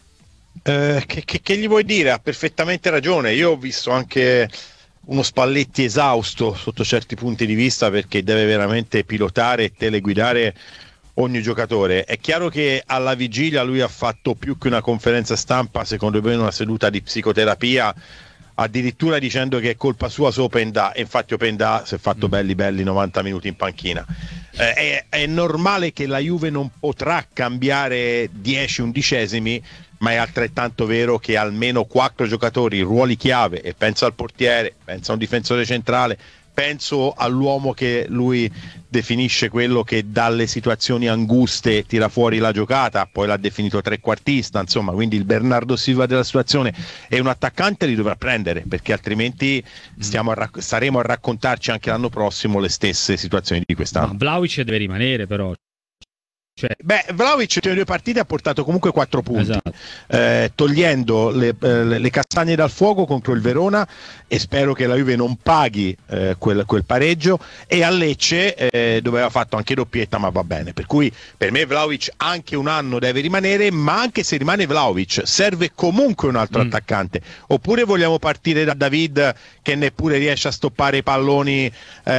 Eh, che, che, che gli vuoi dire? Ha perfettamente ragione. Io ho visto anche uno Spalletti esausto sotto certi punti di vista, perché deve veramente pilotare e teleguidare ogni giocatore. È chiaro che alla vigilia lui ha fatto più che una conferenza stampa, secondo me una seduta di psicoterapia, addirittura dicendo che è colpa sua su Openda, e infatti Openda si è fatto belli belli novanta minuti in panchina. Eh, è, è normale che la Juve non potrà cambiare dieci undicesimi, ma è altrettanto vero che almeno quattro giocatori, ruoli chiave, e penso al portiere, penso a un difensore centrale, penso all'uomo che lui definisce quello che dalle situazioni anguste tira fuori la giocata, poi l'ha definito trequartista, insomma, quindi il Bernardo Silva della situazione, e un attaccante li dovrà prendere, perché altrimenti stiamo a rac- staremo a raccontarci anche l'anno prossimo le stesse situazioni di quest'anno. Ma Vlahovic deve rimanere, però. Cioè... Beh, Vlahovic nelle due partite ha portato comunque quattro punti, esatto. eh, togliendo le, eh, le castagne dal fuoco contro il Verona, e spero che la Juve non paghi eh, quel, quel pareggio, e a Lecce eh, dove aveva fatto anche doppietta, ma va bene, per cui per me Vlahovic anche un anno deve rimanere, ma anche se rimane Vlahovic serve comunque un altro mm. attaccante. Oppure vogliamo partire da David, che neppure riesce a stoppare i palloni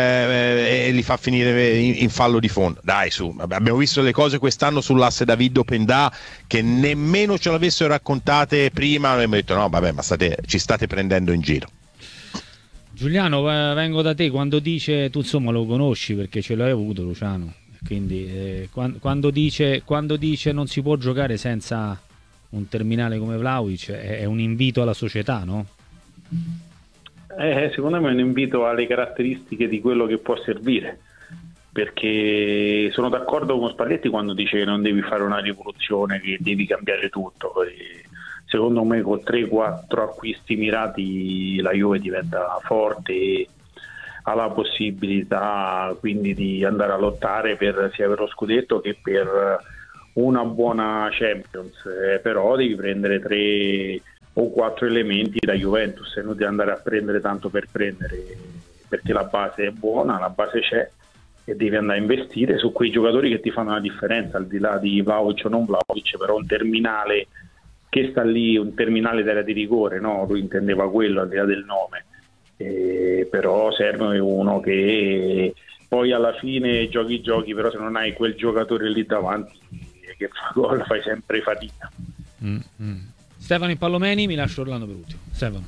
eh, e li fa finire in, in fallo di fondo? Dai, su, abbiamo visto le cose quest'anno sull'asse David-Openda che nemmeno ce l'avessero raccontate prima, e abbiamo detto no vabbè, ma state, ci state prendendo in giro. Giuliano, vengo da te. Quando dice, tu insomma lo conosci perché ce l'hai avuto, Luciano, quindi eh, quando, quando, dice, quando dice non si può giocare senza un terminale come Vlahovic, è, è un invito alla società, no? Eh, secondo me è un invito alle caratteristiche di quello che può servire, perché sono d'accordo con Spalletti quando dice che non devi fare una rivoluzione, che devi cambiare tutto. E secondo me con tre quattro acquisti mirati la Juve diventa forte e ha la possibilità quindi di andare a lottare per, sia per lo scudetto che per una buona Champions, eh, però devi prendere tre o quattro elementi da Juventus e non devi andare a prendere tanto per prendere, perché la base è buona, la base c'è e devi andare a investire su quei giocatori che ti fanno la differenza, al di là di Vlahovic o non Vlahovic, però un terminale che sta lì, un terminale d'area di rigore, no? Lui intendeva quello al di là del nome, eh, però serve uno che poi alla fine giochi giochi, però se non hai quel giocatore lì davanti che fa gol fai sempre fatica. Mm-hmm. Stefano Impallomeni, mi lascio Orlando per ultimo. Stefano.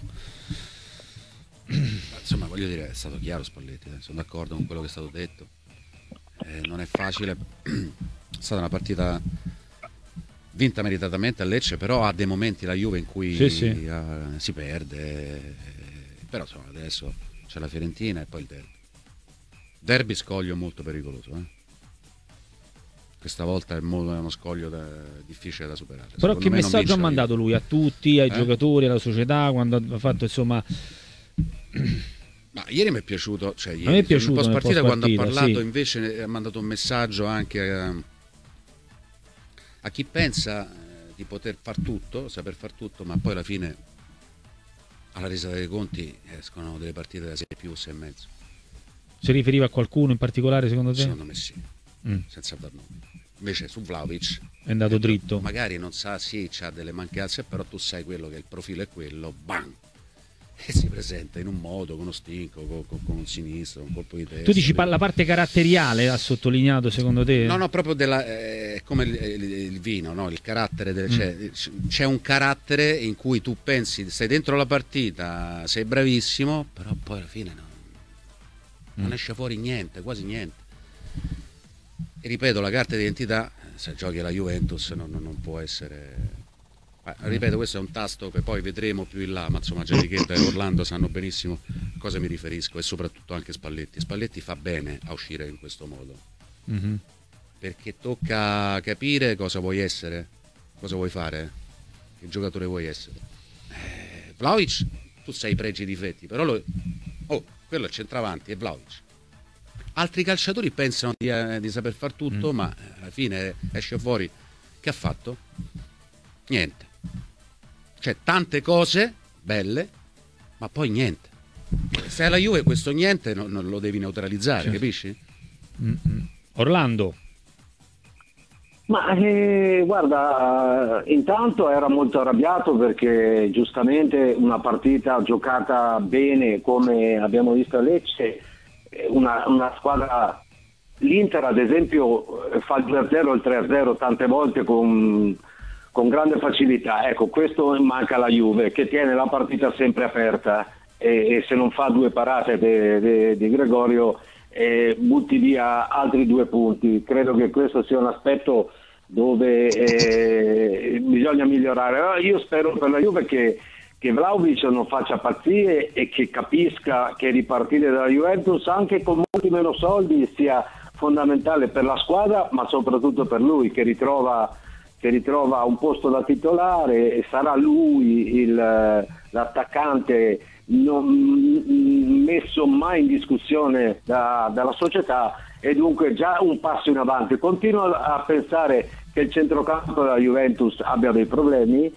Insomma, voglio dire, è stato chiaro Spalletti, eh. Sono d'accordo con quello che è stato detto. Eh, non è facile, è stata una partita vinta meritatamente a Lecce, però ha dei momenti la Juve in cui sì, sì. Uh, si perde, eh, però insomma adesso c'è la Fiorentina e poi il derby. Derby scoglio molto pericoloso, eh. Questa volta è uno scoglio da, difficile da superare. Però Secondo che messaggio ha mandato lui a tutti, ai eh? giocatori, alla società, quando ha fatto insomma... Ma ieri mi è piaciuto, cioè ieri, a me è piaciuto post partita, quando ha parlato sì. invece ha mandato un messaggio anche a, a chi pensa eh, di poter far tutto, saper far tutto, ma poi alla fine alla resa dei conti escono delle partite da sei più, sei e mezzo. Si riferiva a qualcuno in particolare secondo te? Secondo me sì, mm. senza dar nome. Invece su Vlahovic è andato dritto. Magari non sa, sì, c'ha delle mancanze, però tu sai quello che il profilo è quello, bam! E si presenta in un modo, con uno stinco, con, con, con un sinistro, un colpo di testa. Tu dici la parte caratteriale ha sottolineato secondo te? No, no, proprio della, eh, come il, il, il vino, no? Il carattere, del, mm. cioè, c'è un carattere in cui tu pensi, stai dentro la partita, sei bravissimo, però poi alla fine no, mm. non esce fuori niente, quasi niente. E ripeto, la carta d'identità, se giochi alla Juventus non, non può essere... Eh, ripeto, questo è un tasto che poi vedremo più in là, ma insomma Gianrichetta e Orlando sanno benissimo a cosa mi riferisco, e soprattutto anche Spalletti. Spalletti fa bene a uscire in questo modo, mm-hmm. perché tocca capire cosa vuoi essere, cosa vuoi fare, che giocatore vuoi essere. eh, Vlahovic, tu sai i pregi e i difetti, però lo... oh, quello è il centravanti, è Vlahovic. Altri calciatori pensano di, eh, di saper far tutto, mm. ma alla fine esce fuori, che ha fatto? Niente. Cioè tante cose belle, ma poi niente. Se alla Juve questo niente non, non lo devi neutralizzare, certo. Capisci? Mm-hmm. Orlando. Ma eh, guarda, intanto era molto arrabbiato perché giustamente una partita giocata bene come abbiamo visto a Lecce, una, una squadra, l'Inter ad esempio fa il due a zero, il tre a zero tante volte con... con grande facilità. Ecco, questo manca alla Juve, che tiene la partita sempre aperta e, e se non fa due parate di Gregorio eh, butti via altri due punti. Credo che questo sia un aspetto dove eh, bisogna migliorare. Io spero per la Juve che, che Vlahovic non faccia pazzie e che capisca che ripartire dalla Juventus anche con molti meno soldi sia fondamentale per la squadra, ma soprattutto per lui, che ritrova che ritrova un posto da titolare, e sarà lui il, l'attaccante non messo mai in discussione da, dalla società, e dunque già un passo in avanti. Continuo a pensare che il centrocampo della Juventus abbia dei problemi,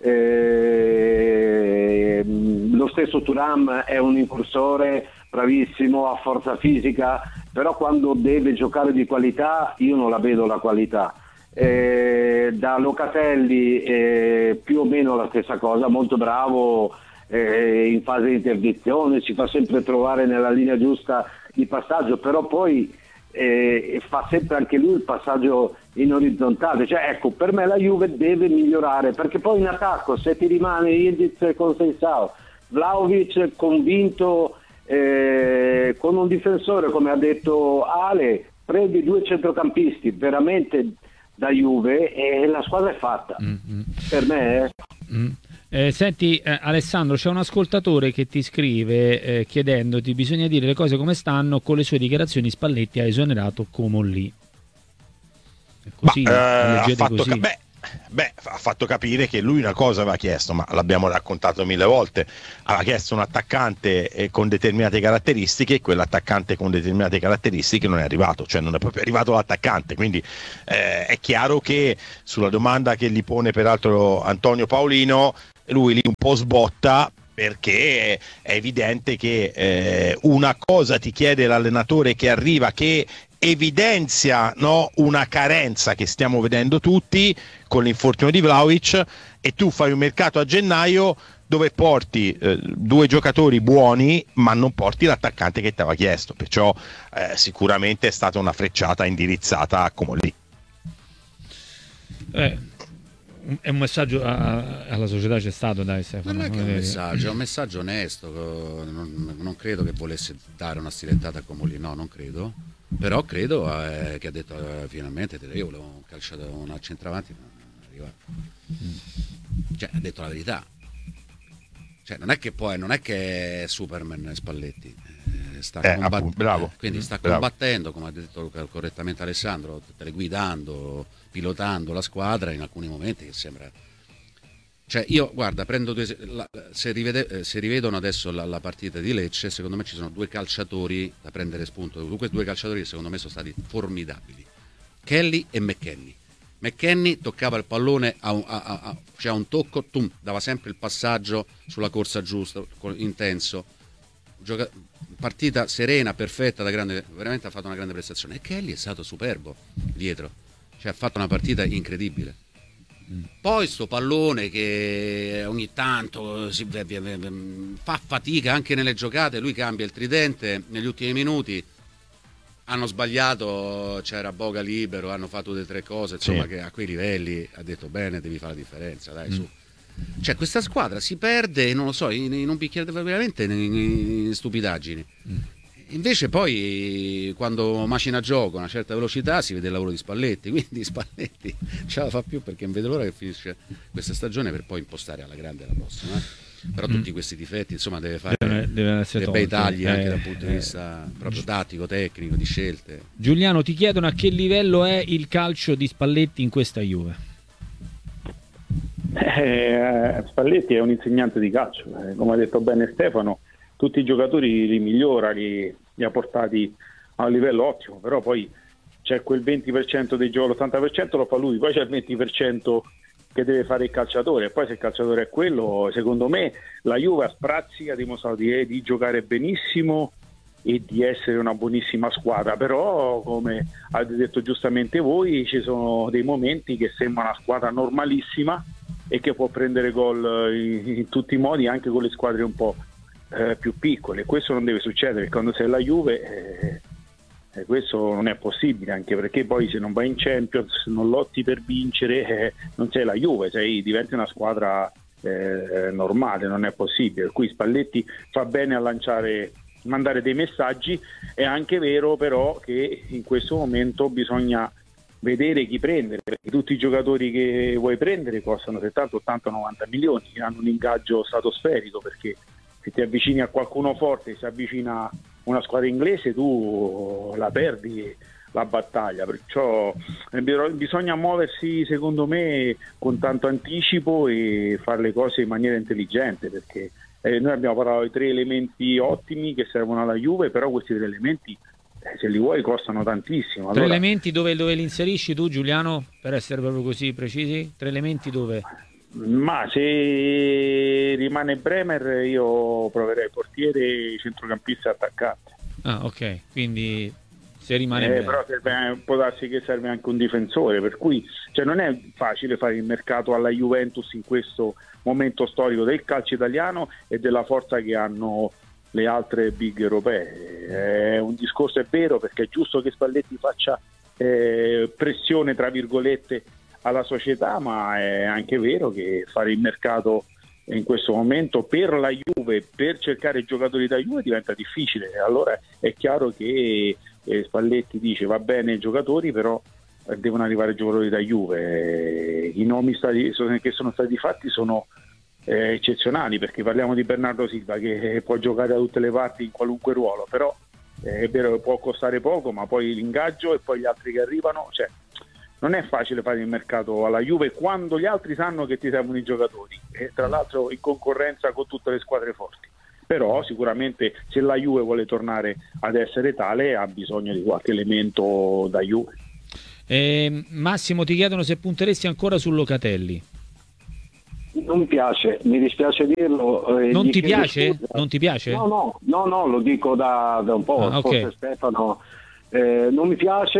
eh, lo stesso Thuram è un incursore bravissimo, ha forza fisica, però quando deve giocare di qualità io non la vedo la qualità. Eh, da Locatelli eh, più o meno la stessa cosa, molto bravo eh, in fase di interdizione, si fa sempre trovare nella linea giusta di passaggio, però poi eh, fa sempre anche lui il passaggio in orizzontale. Cioè, ecco, per me la Juve deve migliorare, perché poi in attacco se ti rimane Ildiz con Seisao, Vlahovic convinto eh, con un difensore come ha detto Ale, prendi due centrocampisti veramente da Juve e la squadra è fatta. Mm-hmm. Per me eh. mm. Eh, senti eh, Alessandro, c'è un ascoltatore che ti scrive eh, chiedendoti: bisogna dire le cose come stanno, con le sue dichiarazioni Spalletti ha esonerato Comolli. È così, Ma, eh, ha, fatto così. Ca- beh, beh, ha fatto capire che lui una cosa aveva chiesto, ma l'abbiamo raccontato mille volte, aveva chiesto un attaccante eh, con determinate caratteristiche, e quell'attaccante con determinate caratteristiche non è arrivato, cioè non è proprio arrivato l'attaccante, quindi eh, è chiaro che sulla domanda che gli pone peraltro Antonio Paolino, lui lì un po' sbotta, perché è evidente che eh, una cosa ti chiede l'allenatore che arriva, che evidenzia, no, una carenza che stiamo vedendo tutti con l'infortunio di Vlahovic, e tu fai un mercato a gennaio dove porti eh, due giocatori buoni ma non porti l'attaccante che ti aveva chiesto, perciò eh, sicuramente è stata una frecciata indirizzata a Comolli. Eh. È un messaggio a, alla società, c'è stato, dai Stefano. Non è che è un messaggio, è un messaggio onesto, non, non credo che volesse dare una stilettata a Comolli, no, non credo, però credo eh, che ha detto eh, finalmente io volevo un calciatore, un centravanti, ma non arriva. Mm. Cioè, ha detto la verità, cioè non è che poi non è che è Superman Spalletti, eh, sta eh, combatt- appunto, bravo. quindi sta bravo. combattendo, come ha detto correttamente Alessandro, teleguidando, pilotando la squadra in alcuni momenti che sembra, cioè io guarda prendo due, la, se, rivede, se rivedono adesso la, la partita di Lecce, secondo me ci sono due calciatori da prendere spunto, questi due calciatori che secondo me sono stati formidabili, Kelly e McKennie. McKennie toccava il pallone a un, a, a, a, cioè a un tocco, tum, dava sempre il passaggio sulla corsa giusta, intenso, Gioca- partita serena, perfetta, da grande, veramente ha fatto una grande prestazione, e Kelly è stato superbo dietro, cioè ha fatto una partita incredibile. Poi sto pallone che ogni tanto si, fa fatica anche nelle giocate, lui cambia il tridente negli ultimi minuti, hanno sbagliato, c'era Boga libero, hanno fatto delle tre cose, insomma, sì, che a quei livelli ha detto bene, devi fare la differenza, dai, mm. su. Cioè questa squadra si perde, non lo so, in, in un bicchiere veramente in, in stupidaggini. Mm. Invece poi quando macina gioco a una certa velocità si vede il lavoro di Spalletti, quindi Spalletti ce la fa più, perché non vede l'ora che finisce questa stagione per poi impostare alla grande la prossima. Eh? Però tutti questi difetti, insomma, deve fare deve, deve dei bei tagli eh, anche dal punto di eh, vista proprio tattico, tecnico, di scelte. Giuliano, ti chiedono a che livello è il calcio di Spalletti in questa Juve. Eh, Spalletti è un insegnante di calcio, eh, come ha detto bene Stefano, tutti i giocatori li migliora, li, li ha portati a un livello ottimo, però poi c'è quel venti per cento dei giochi, l'ottanta per cento lo fa lui, poi c'è il venti per cento che deve fare il calciatore, e poi se il calciatore è quello, secondo me la Juve a sprazzi ha dimostrato di, di giocare benissimo e di essere una buonissima squadra, però come avete detto giustamente voi, ci sono dei momenti che sembra una squadra normalissima e che può prendere gol in, in tutti i modi, anche con le squadre un po' eh, più piccole. Questo non deve succedere, quando sei la Juve eh, eh, questo non è possibile, anche perché poi se non vai in Champions, non lotti per vincere, eh, non sei la Juve, sei, diventi una squadra eh, normale, non è possibile. Per cui Spalletti fa bene a lanciare, mandare dei messaggi. È anche vero però che in questo momento bisogna vedere chi prendere, perché tutti i giocatori che vuoi prendere costano settanta, ottanta, novanta milioni, hanno un ingaggio stratosferico, perché se ti avvicini a qualcuno forte, si avvicina una squadra inglese, tu la perdi la battaglia, perciò bisogna muoversi secondo me con tanto anticipo e fare le cose in maniera intelligente, perché eh, noi abbiamo parlato di tre elementi ottimi che servono alla Juve, però questi tre elementi eh, se li vuoi costano tantissimo. Allora, tre elementi dove, dove li inserisci tu, Giuliano, per essere proprio così precisi? Tre elementi dove? Ma se rimane Bremer io proverei portiere, centrocampista e attaccante. Ah, ok, quindi se rimane eh, però serve, può darsi che serve anche un difensore, per cui cioè, non è facile fare il mercato alla Juventus in questo momento storico del calcio italiano e della forza che hanno le altre big europee. È un discorso, è vero, perché è giusto che Spalletti faccia eh, pressione tra virgolette alla società, ma è anche vero che fare il mercato in questo momento per la Juve, per cercare giocatori da Juve, diventa difficile. Allora è chiaro che eh, Spalletti dice va bene i giocatori, però eh, devono arrivare giocatori da Juve. Eh, I nomi stati, che sono stati fatti sono eh, eccezionali, perché parliamo di Bernardo Silva che può giocare da tutte le parti in qualunque ruolo, però eh, è vero che può costare poco, ma poi l'ingaggio e poi gli altri che arrivano, cioè non è facile fare il mercato alla Juve quando gli altri sanno che ti servono i giocatori, e tra l'altro in concorrenza con tutte le squadre forti. Però sicuramente se la Juve vuole tornare ad essere tale ha bisogno di qualche elemento da Juve. Eh, Massimo, ti chiedono se punteresti ancora su Locatelli. Non mi piace, mi dispiace dirlo. Eh, non ti chiedo piace? scusa. Non ti piace? No, no, no, no, lo dico da, da un po', Ah, okay. forse Stefano. Eh, non mi piace,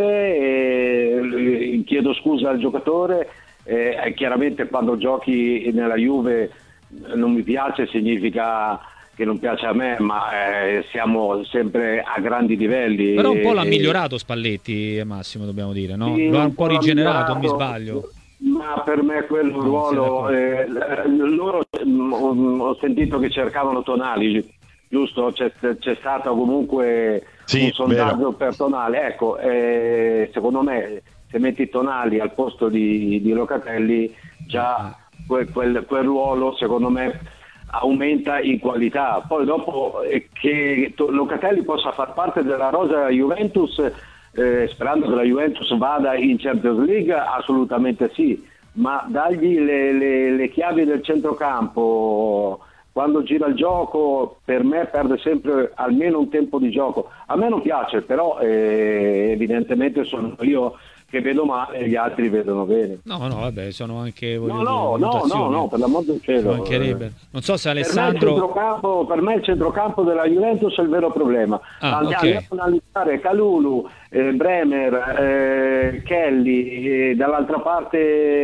eh, chiedo scusa al giocatore. Eh, chiaramente quando giochi nella Juve non mi piace, significa che non piace a me, ma eh, siamo sempre a grandi livelli. Però un po' l'ha e, migliorato Spalletti, Massimo, dobbiamo dire, no? Sì, Lo ha un po' rigenerato, migliorato, mi sbaglio. Ma per me quel No, ruolo, eh, loro mh, ho sentito che cercavano Tonali, giusto? C'è, c'è stato comunque sì, un sondaggio vero. per Tonali, ecco, eh, secondo me se metti Tonali al posto di, di Locatelli già quel, quel, quel ruolo secondo me aumenta in qualità. Poi dopo eh, che Locatelli possa far parte della rosa Juventus, eh, sperando che la Juventus vada in Champions League, assolutamente sì, ma dargli le, le, le chiavi del centrocampo quando gira il gioco, per me perde sempre almeno un tempo di gioco. A me non piace, però eh, evidentemente sono io che vedo male e gli altri vedono bene. No, no, vabbè, sono anche No, no, no, no, no, per l'amor del cielo. Non so se Per me, il Alessandro... centrocampo, per me il centrocampo della Juventus è il vero problema. Ah, Andiamo okay. a analizzare Kalulu, eh, Bremer, eh, Kelly, eh, dall'altra parte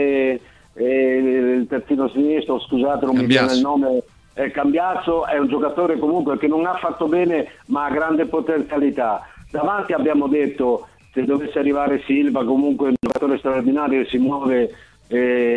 eh, il terzino sinistro, scusate, non mi viene il nome, eh, Cambiasso, è un giocatore comunque che non ha fatto bene ma ha grande potenzialità. Davanti abbiamo detto, se dovesse arrivare Silva, comunque un giocatore straordinario, si muove eh,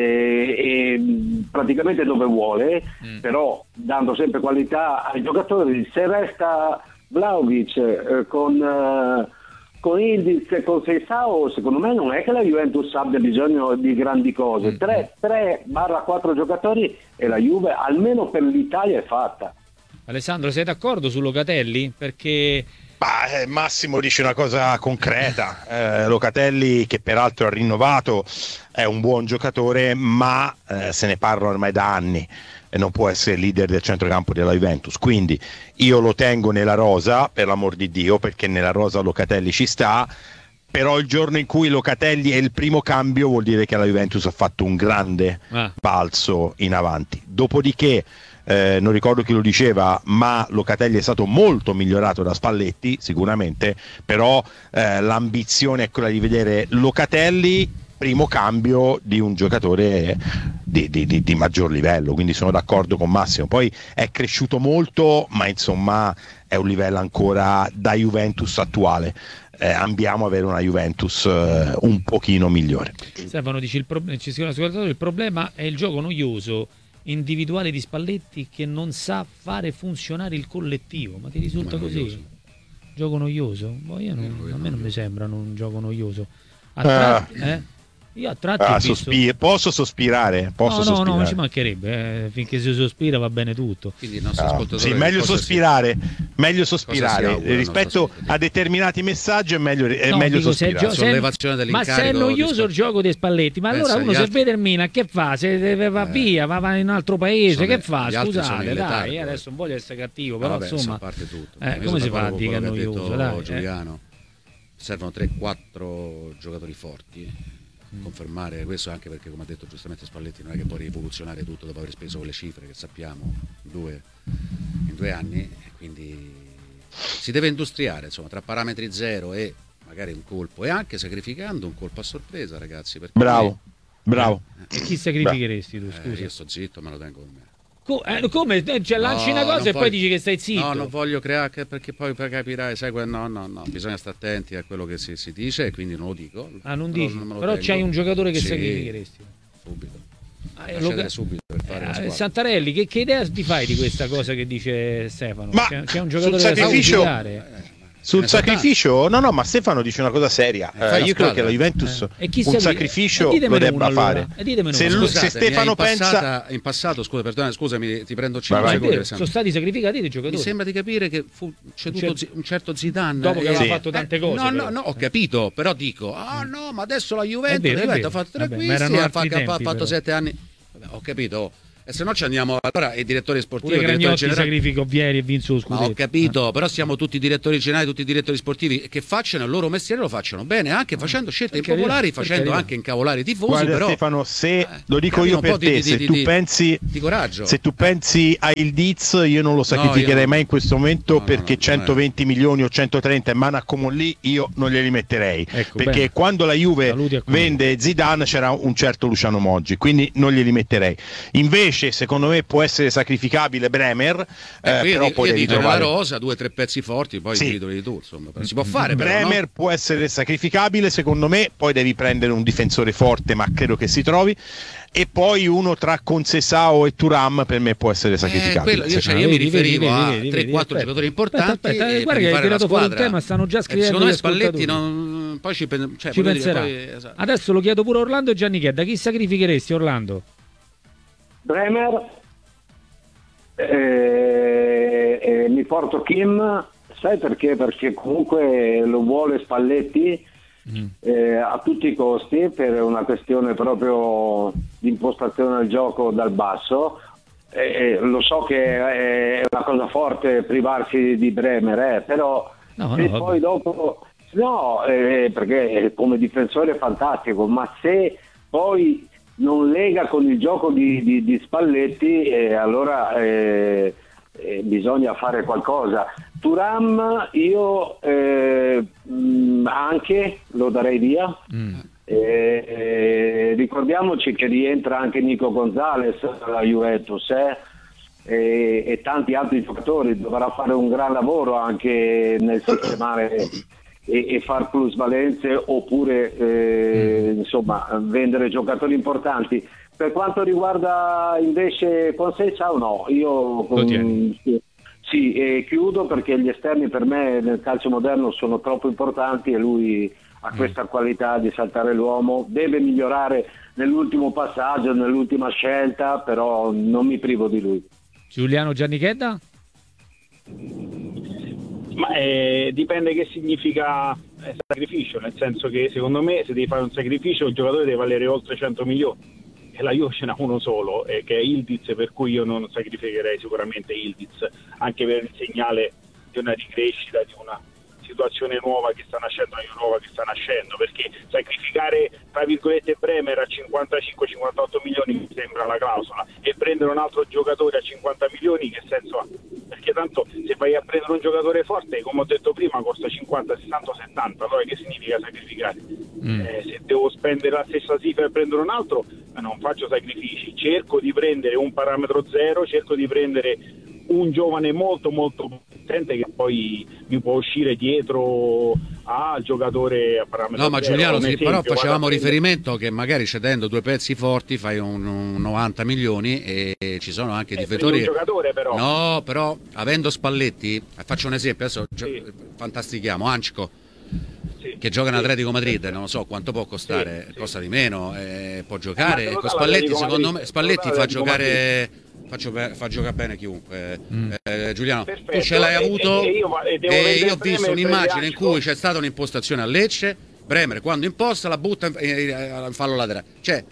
e praticamente dove vuole, mm. però dando sempre qualità ai giocatori. Se resta Vlahovic eh, con, eh, con Ildiz e con Seisao, secondo me non è che la Juventus abbia bisogno di grandi cose. tre quattro giocatori e la Juve almeno per l'Italia è fatta. Alessandro, sei d'accordo su Locatelli? Perché... Bah, eh, Massimo dice una cosa concreta, eh, Locatelli, che peraltro ha rinnovato, è un buon giocatore, ma eh, se ne parla ormai da anni e non può essere leader del centrocampo della Juventus, quindi io lo tengo nella rosa, per l'amor di Dio, perché nella rosa Locatelli ci sta, però il giorno in cui Locatelli è il primo cambio vuol dire che la Juventus ha fatto un grande ah. balzo in avanti. Dopodiché Eh, non ricordo chi lo diceva, ma Locatelli è stato molto migliorato da Spalletti sicuramente, però eh, l'ambizione è quella di vedere Locatelli primo cambio di un giocatore di, di, di, di maggior livello, quindi sono d'accordo con Massimo. Poi è cresciuto molto, ma insomma è un livello ancora da Juventus attuale. Eh, andiamo a avere una Juventus eh, un pochino migliore. Stefano dice il, pro- ci scrive il problema è il gioco noioso individuale di Spalletti che non sa fare funzionare il collettivo. Ma ti risulta così? Noioso. Gioco noioso? Boh, io non, a me non mi sembra un gioco noioso. A tratti, ah. eh? Io a tratti ah, ho visto... sospir- posso sospirare? Posso no, no, sospirare. no, non ci mancherebbe. Eh. Finché si sospira va bene tutto. Quindi il nostro ah, ascoltatore sì, meglio sospirare, si... meglio sospirare augura, rispetto a determinati messaggi è meglio, è no, meglio dico, sospirare. Se gio- se, ma se è noioso il gioco dei Spalletti, ma Pensa, allora uno se altri... vede il Milan che fa? Se va eh, via, va, va in un altro paese, che le, fa? Scusate, dai, io eh. adesso non voglio essere cattivo, però no, vabbè, insomma, a parte tutto. Eh, come si fa a dire che è noioso? Dai, Giuliano, eh. servono tre quattro giocatori forti. Confermare questo, anche perché, come ha detto giustamente Spalletti, non è che può rivoluzionare tutto dopo aver speso quelle cifre che sappiamo due, in due anni, e quindi si deve industriare, insomma, tra parametri zero e magari un colpo, e anche sacrificando un colpo a sorpresa, ragazzi, perché bravo bravo eh, e chi sacrificheresti tu, scusa? Eh, io sto zitto, me lo tengo con me. Co- eh, come? Cioè, lanci no, una cosa e voglio... poi dici che stai zitto? No, non voglio creare, perché poi capirai, sai, no, no, no, bisogna stare attenti a quello che si, si dice, e quindi non lo dico. Ah, non però dici? Non però c'hai un giocatore che sì, sacrificheresti? Subito. Ah, lo... subito per fare eh, Santarelli, che, che idea ti fai di questa cosa che dice Stefano? Ma c'è, c'è un giocatore sul da sacrificio, sacrificare? Sul sacrificio, no, no, ma Stefano dice una cosa seria. Eh, io credo che la Juventus eh. un serve? sacrificio eh, lo debba uno, fare. Allora. Se, uno. se Stefano in pensa. Passata, in passato, scusa, perdona, scusami, ti prendo cinque vai, secondi. vai. Sono stati sacrificati dei giocatori. Mi sembra di capire che fu ceduto Cer- un certo Zidane. Dopo che aveva sì. fatto tante cose. Eh, no, però. no, no, ho capito, però dico, ah no, ma adesso la Juventus, vero, la Juventus ha fatto tre acquisti, ha fatto tempi, sette anni. Vabbè, ho capito. E se no ci andiamo allora il direttore sportivo, pure il direttore generale sacrifico Vieri e vinse lo scudetto. Ma ho capito, eh. però siamo tutti direttori generali, tutti direttori sportivi che facciano il loro mestiere, lo facciano bene, anche facendo scelte impopolari, facendo anche incavolare i tifosi. Guarda, però Stefano, se eh, lo dico io per di, te, di, se di, tu di, pensi di coraggio. Se tu pensi a il Diz, io non lo sacrificherei no, non... mai in questo momento, no, perché no, no, centoventi milioni o centotrenta in mano a Comolli io non glieli metterei, ecco, perché bene. Quando la Juve vende Zidane c'era un certo Luciano Moggi, quindi non glieli metterei. Invece secondo me può essere sacrificabile Bremer, eh, eh, però io, poi io devi dico trovare nella rosa due o tre pezzi forti, poi sì. li tu, insomma, si può fare. Bremer però, no? può essere sacrificabile secondo me, poi devi prendere un difensore forte, ma credo che si trovi, e poi uno tra Concesao e Thuram per me può essere sacrificabile. Eh, quello, io, cioè, io mi riferivo a tre quattro giocatori importanti. Aspetta, aspetta, guarda che hai tirato fuori un tema, stanno già scrivendo. Secondo me Spalletti non, poi ci, cioè, ci penserà. Dire, poi, esatto. Adesso lo chiedo pure a Orlando e Gianni Chedda, chi sacrificheresti, Orlando? Bremer. Eh, eh, mi porto Kim, sai perché? Perché comunque lo vuole Spalletti mm. eh, a tutti i costi, per una questione proprio di impostazione del gioco dal basso. Eh, lo so che è una cosa forte privarsi di Bremer, eh, però no, se no, poi dopo no, eh, perché come difensore è fantastico, ma se poi non lega con il gioco di, di, di Spalletti, eh, allora eh, eh, bisogna fare qualcosa. Thuram io eh, mh, anche lo darei via. Mm. Eh, eh, ricordiamoci che rientra anche Nico Gonzalez alla Juventus eh, e, e tanti altri giocatori, dovrà fare un gran lavoro anche nel sistemare e, e far plusvalenze oppure eh, mm. insomma vendere giocatori importanti. Per quanto riguarda invece Conceição, no, io con, sì, e chiudo perché gli esterni per me nel calcio moderno sono troppo importanti e lui ha mm. questa qualità di saltare l'uomo, deve migliorare nell'ultimo passaggio, nell'ultima scelta, però non mi privo di lui. Giuliano Giannichedda? Ma eh, dipende che significa eh, sacrificio, nel senso che secondo me se devi fare un sacrificio il giocatore deve valere oltre cento milioni e la Juve ce n'ha uno solo, eh, che è Ildiz, per cui io non sacrificherei sicuramente Ildiz, anche per il segnale di una ricrescita, di una situazione nuova che sta nascendo, una nuova che sta nascendo, perché sacrificare tra virgolette Bremer a cinquantacinque cinquantotto milioni mi sembra la clausola, e prendere un altro giocatore a cinquanta milioni che senso ha? Perché tanto se vai a prendere un giocatore forte, come ho detto prima, costa cinquanta sessanta settanta, allora che significa sacrificare? Mm. Eh, se devo spendere la stessa cifra per prendere un altro, non faccio sacrifici, cerco di prendere un parametro zero, cerco di prendere un giovane molto molto potente che poi mi può uscire dietro al giocatore a parametro no ma zero. Giuliano sì, esempio, però facevamo prendere... riferimento che magari cedendo due pezzi forti fai un, un novanta milioni e ci sono anche eh, difensori un giocatore però no però avendo Spalletti, faccio un esempio adesso sì. fantastichiamo Anchko sì. che gioca in Atletico Madrid, non lo so quanto può costare, sì, costa sì. di meno, eh, può giocare eh, con Spalletti, secondo me Spalletti fa giocare Faccio, fa giocare bene chiunque. Mm. Eh, Giuliano, Perfetto. Tu ce l'hai avuto e, e io, e e io ho visto un'immagine in cui c'è stata un'impostazione a Lecce, Bremer quando imposta la butta in, in, in fallo laterale. Cioè,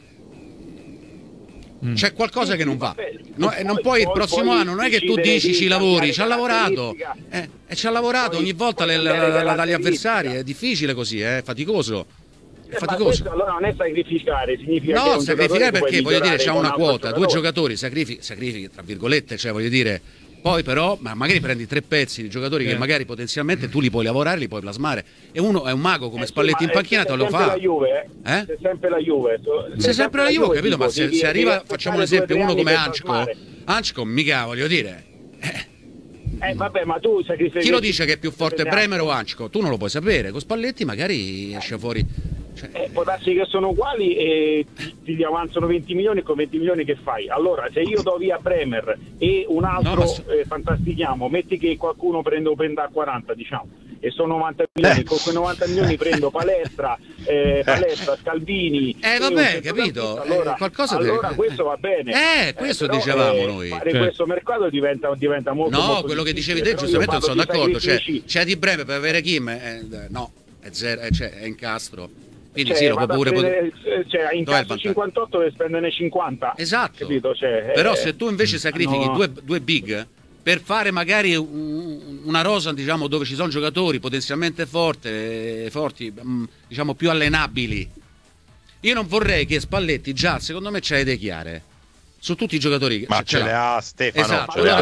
mm. c'è qualcosa sì, che non va. No, poi, non puoi, il prossimo anno non è che tu dici ci lavori, ci ha lavorato. Eh, e ci ha lavorato ogni volta le, la, la, la, dagli avversari, è difficile così, è eh, faticoso. È faticoso. Questo, allora non è sacrificare, significa no, che sacrificare perché voglio dire c'è una quota, giocatore. Due giocatori sacrifichi, sacrifichi tra virgolette, cioè voglio dire, poi però ma magari prendi tre pezzi di giocatori eh. che magari potenzialmente tu li puoi lavorare, li puoi plasmare, e uno è un mago come eh, Spalletti sì, in panchina te lo fa. La Juve, eh? eh? C'è sempre la Juve. C'è sempre la Juve, ho capito, ma se, se arriva, facciamo un esempio, uno come Anchko, Anchko mica voglio dire eh. Eh, vabbè, ma tu sacrifichi. Chi lo dice che è più forte Bremer o Anchko? Tu non lo puoi sapere, con Spalletti magari esce fuori. Cioè, eh, può darsi che sono uguali e ti, ti avanzano venti milioni, e con venti milioni che fai? Allora se io do via Bremer e un altro no, so... eh, fantastichiamo, metti che qualcuno prende o prenda a quaranta, diciamo, e sono novanta milioni, con quei novanta milioni prendo palestra, eh, palestra, Scalvini. Eh vabbè, capito? Allora, eh, qualcosa allora per... questo va bene. Eh, questo eh, però, dicevamo eh, noi. Fare Cioè. questo mercato diventa, diventa molto No, molto quello che dicevi difficile, te giustamente non sono d'accordo, cioè, sacrifici. c'è di breve per avere Kim, eh, no, è zero, eh, cioè, è incastro. Quindi Cioè, sì, lo può pure prendere, cioè, in Dov'è il caso vantaggio? cinquantotto deve spenderne cinquanta. Esatto. Capito? Cioè, Però eh, se tu invece sacrifichi no. due, due big per fare magari un- una rosa, diciamo, dove ci sono giocatori potenzialmente forte, forti, mh, diciamo più allenabili, io non vorrei che Spalletti già, secondo me, c'ha le idee chiare su tutti i giocatori. Ma ce ce le l'ha. ha Stefano, Esatto. ce le ha.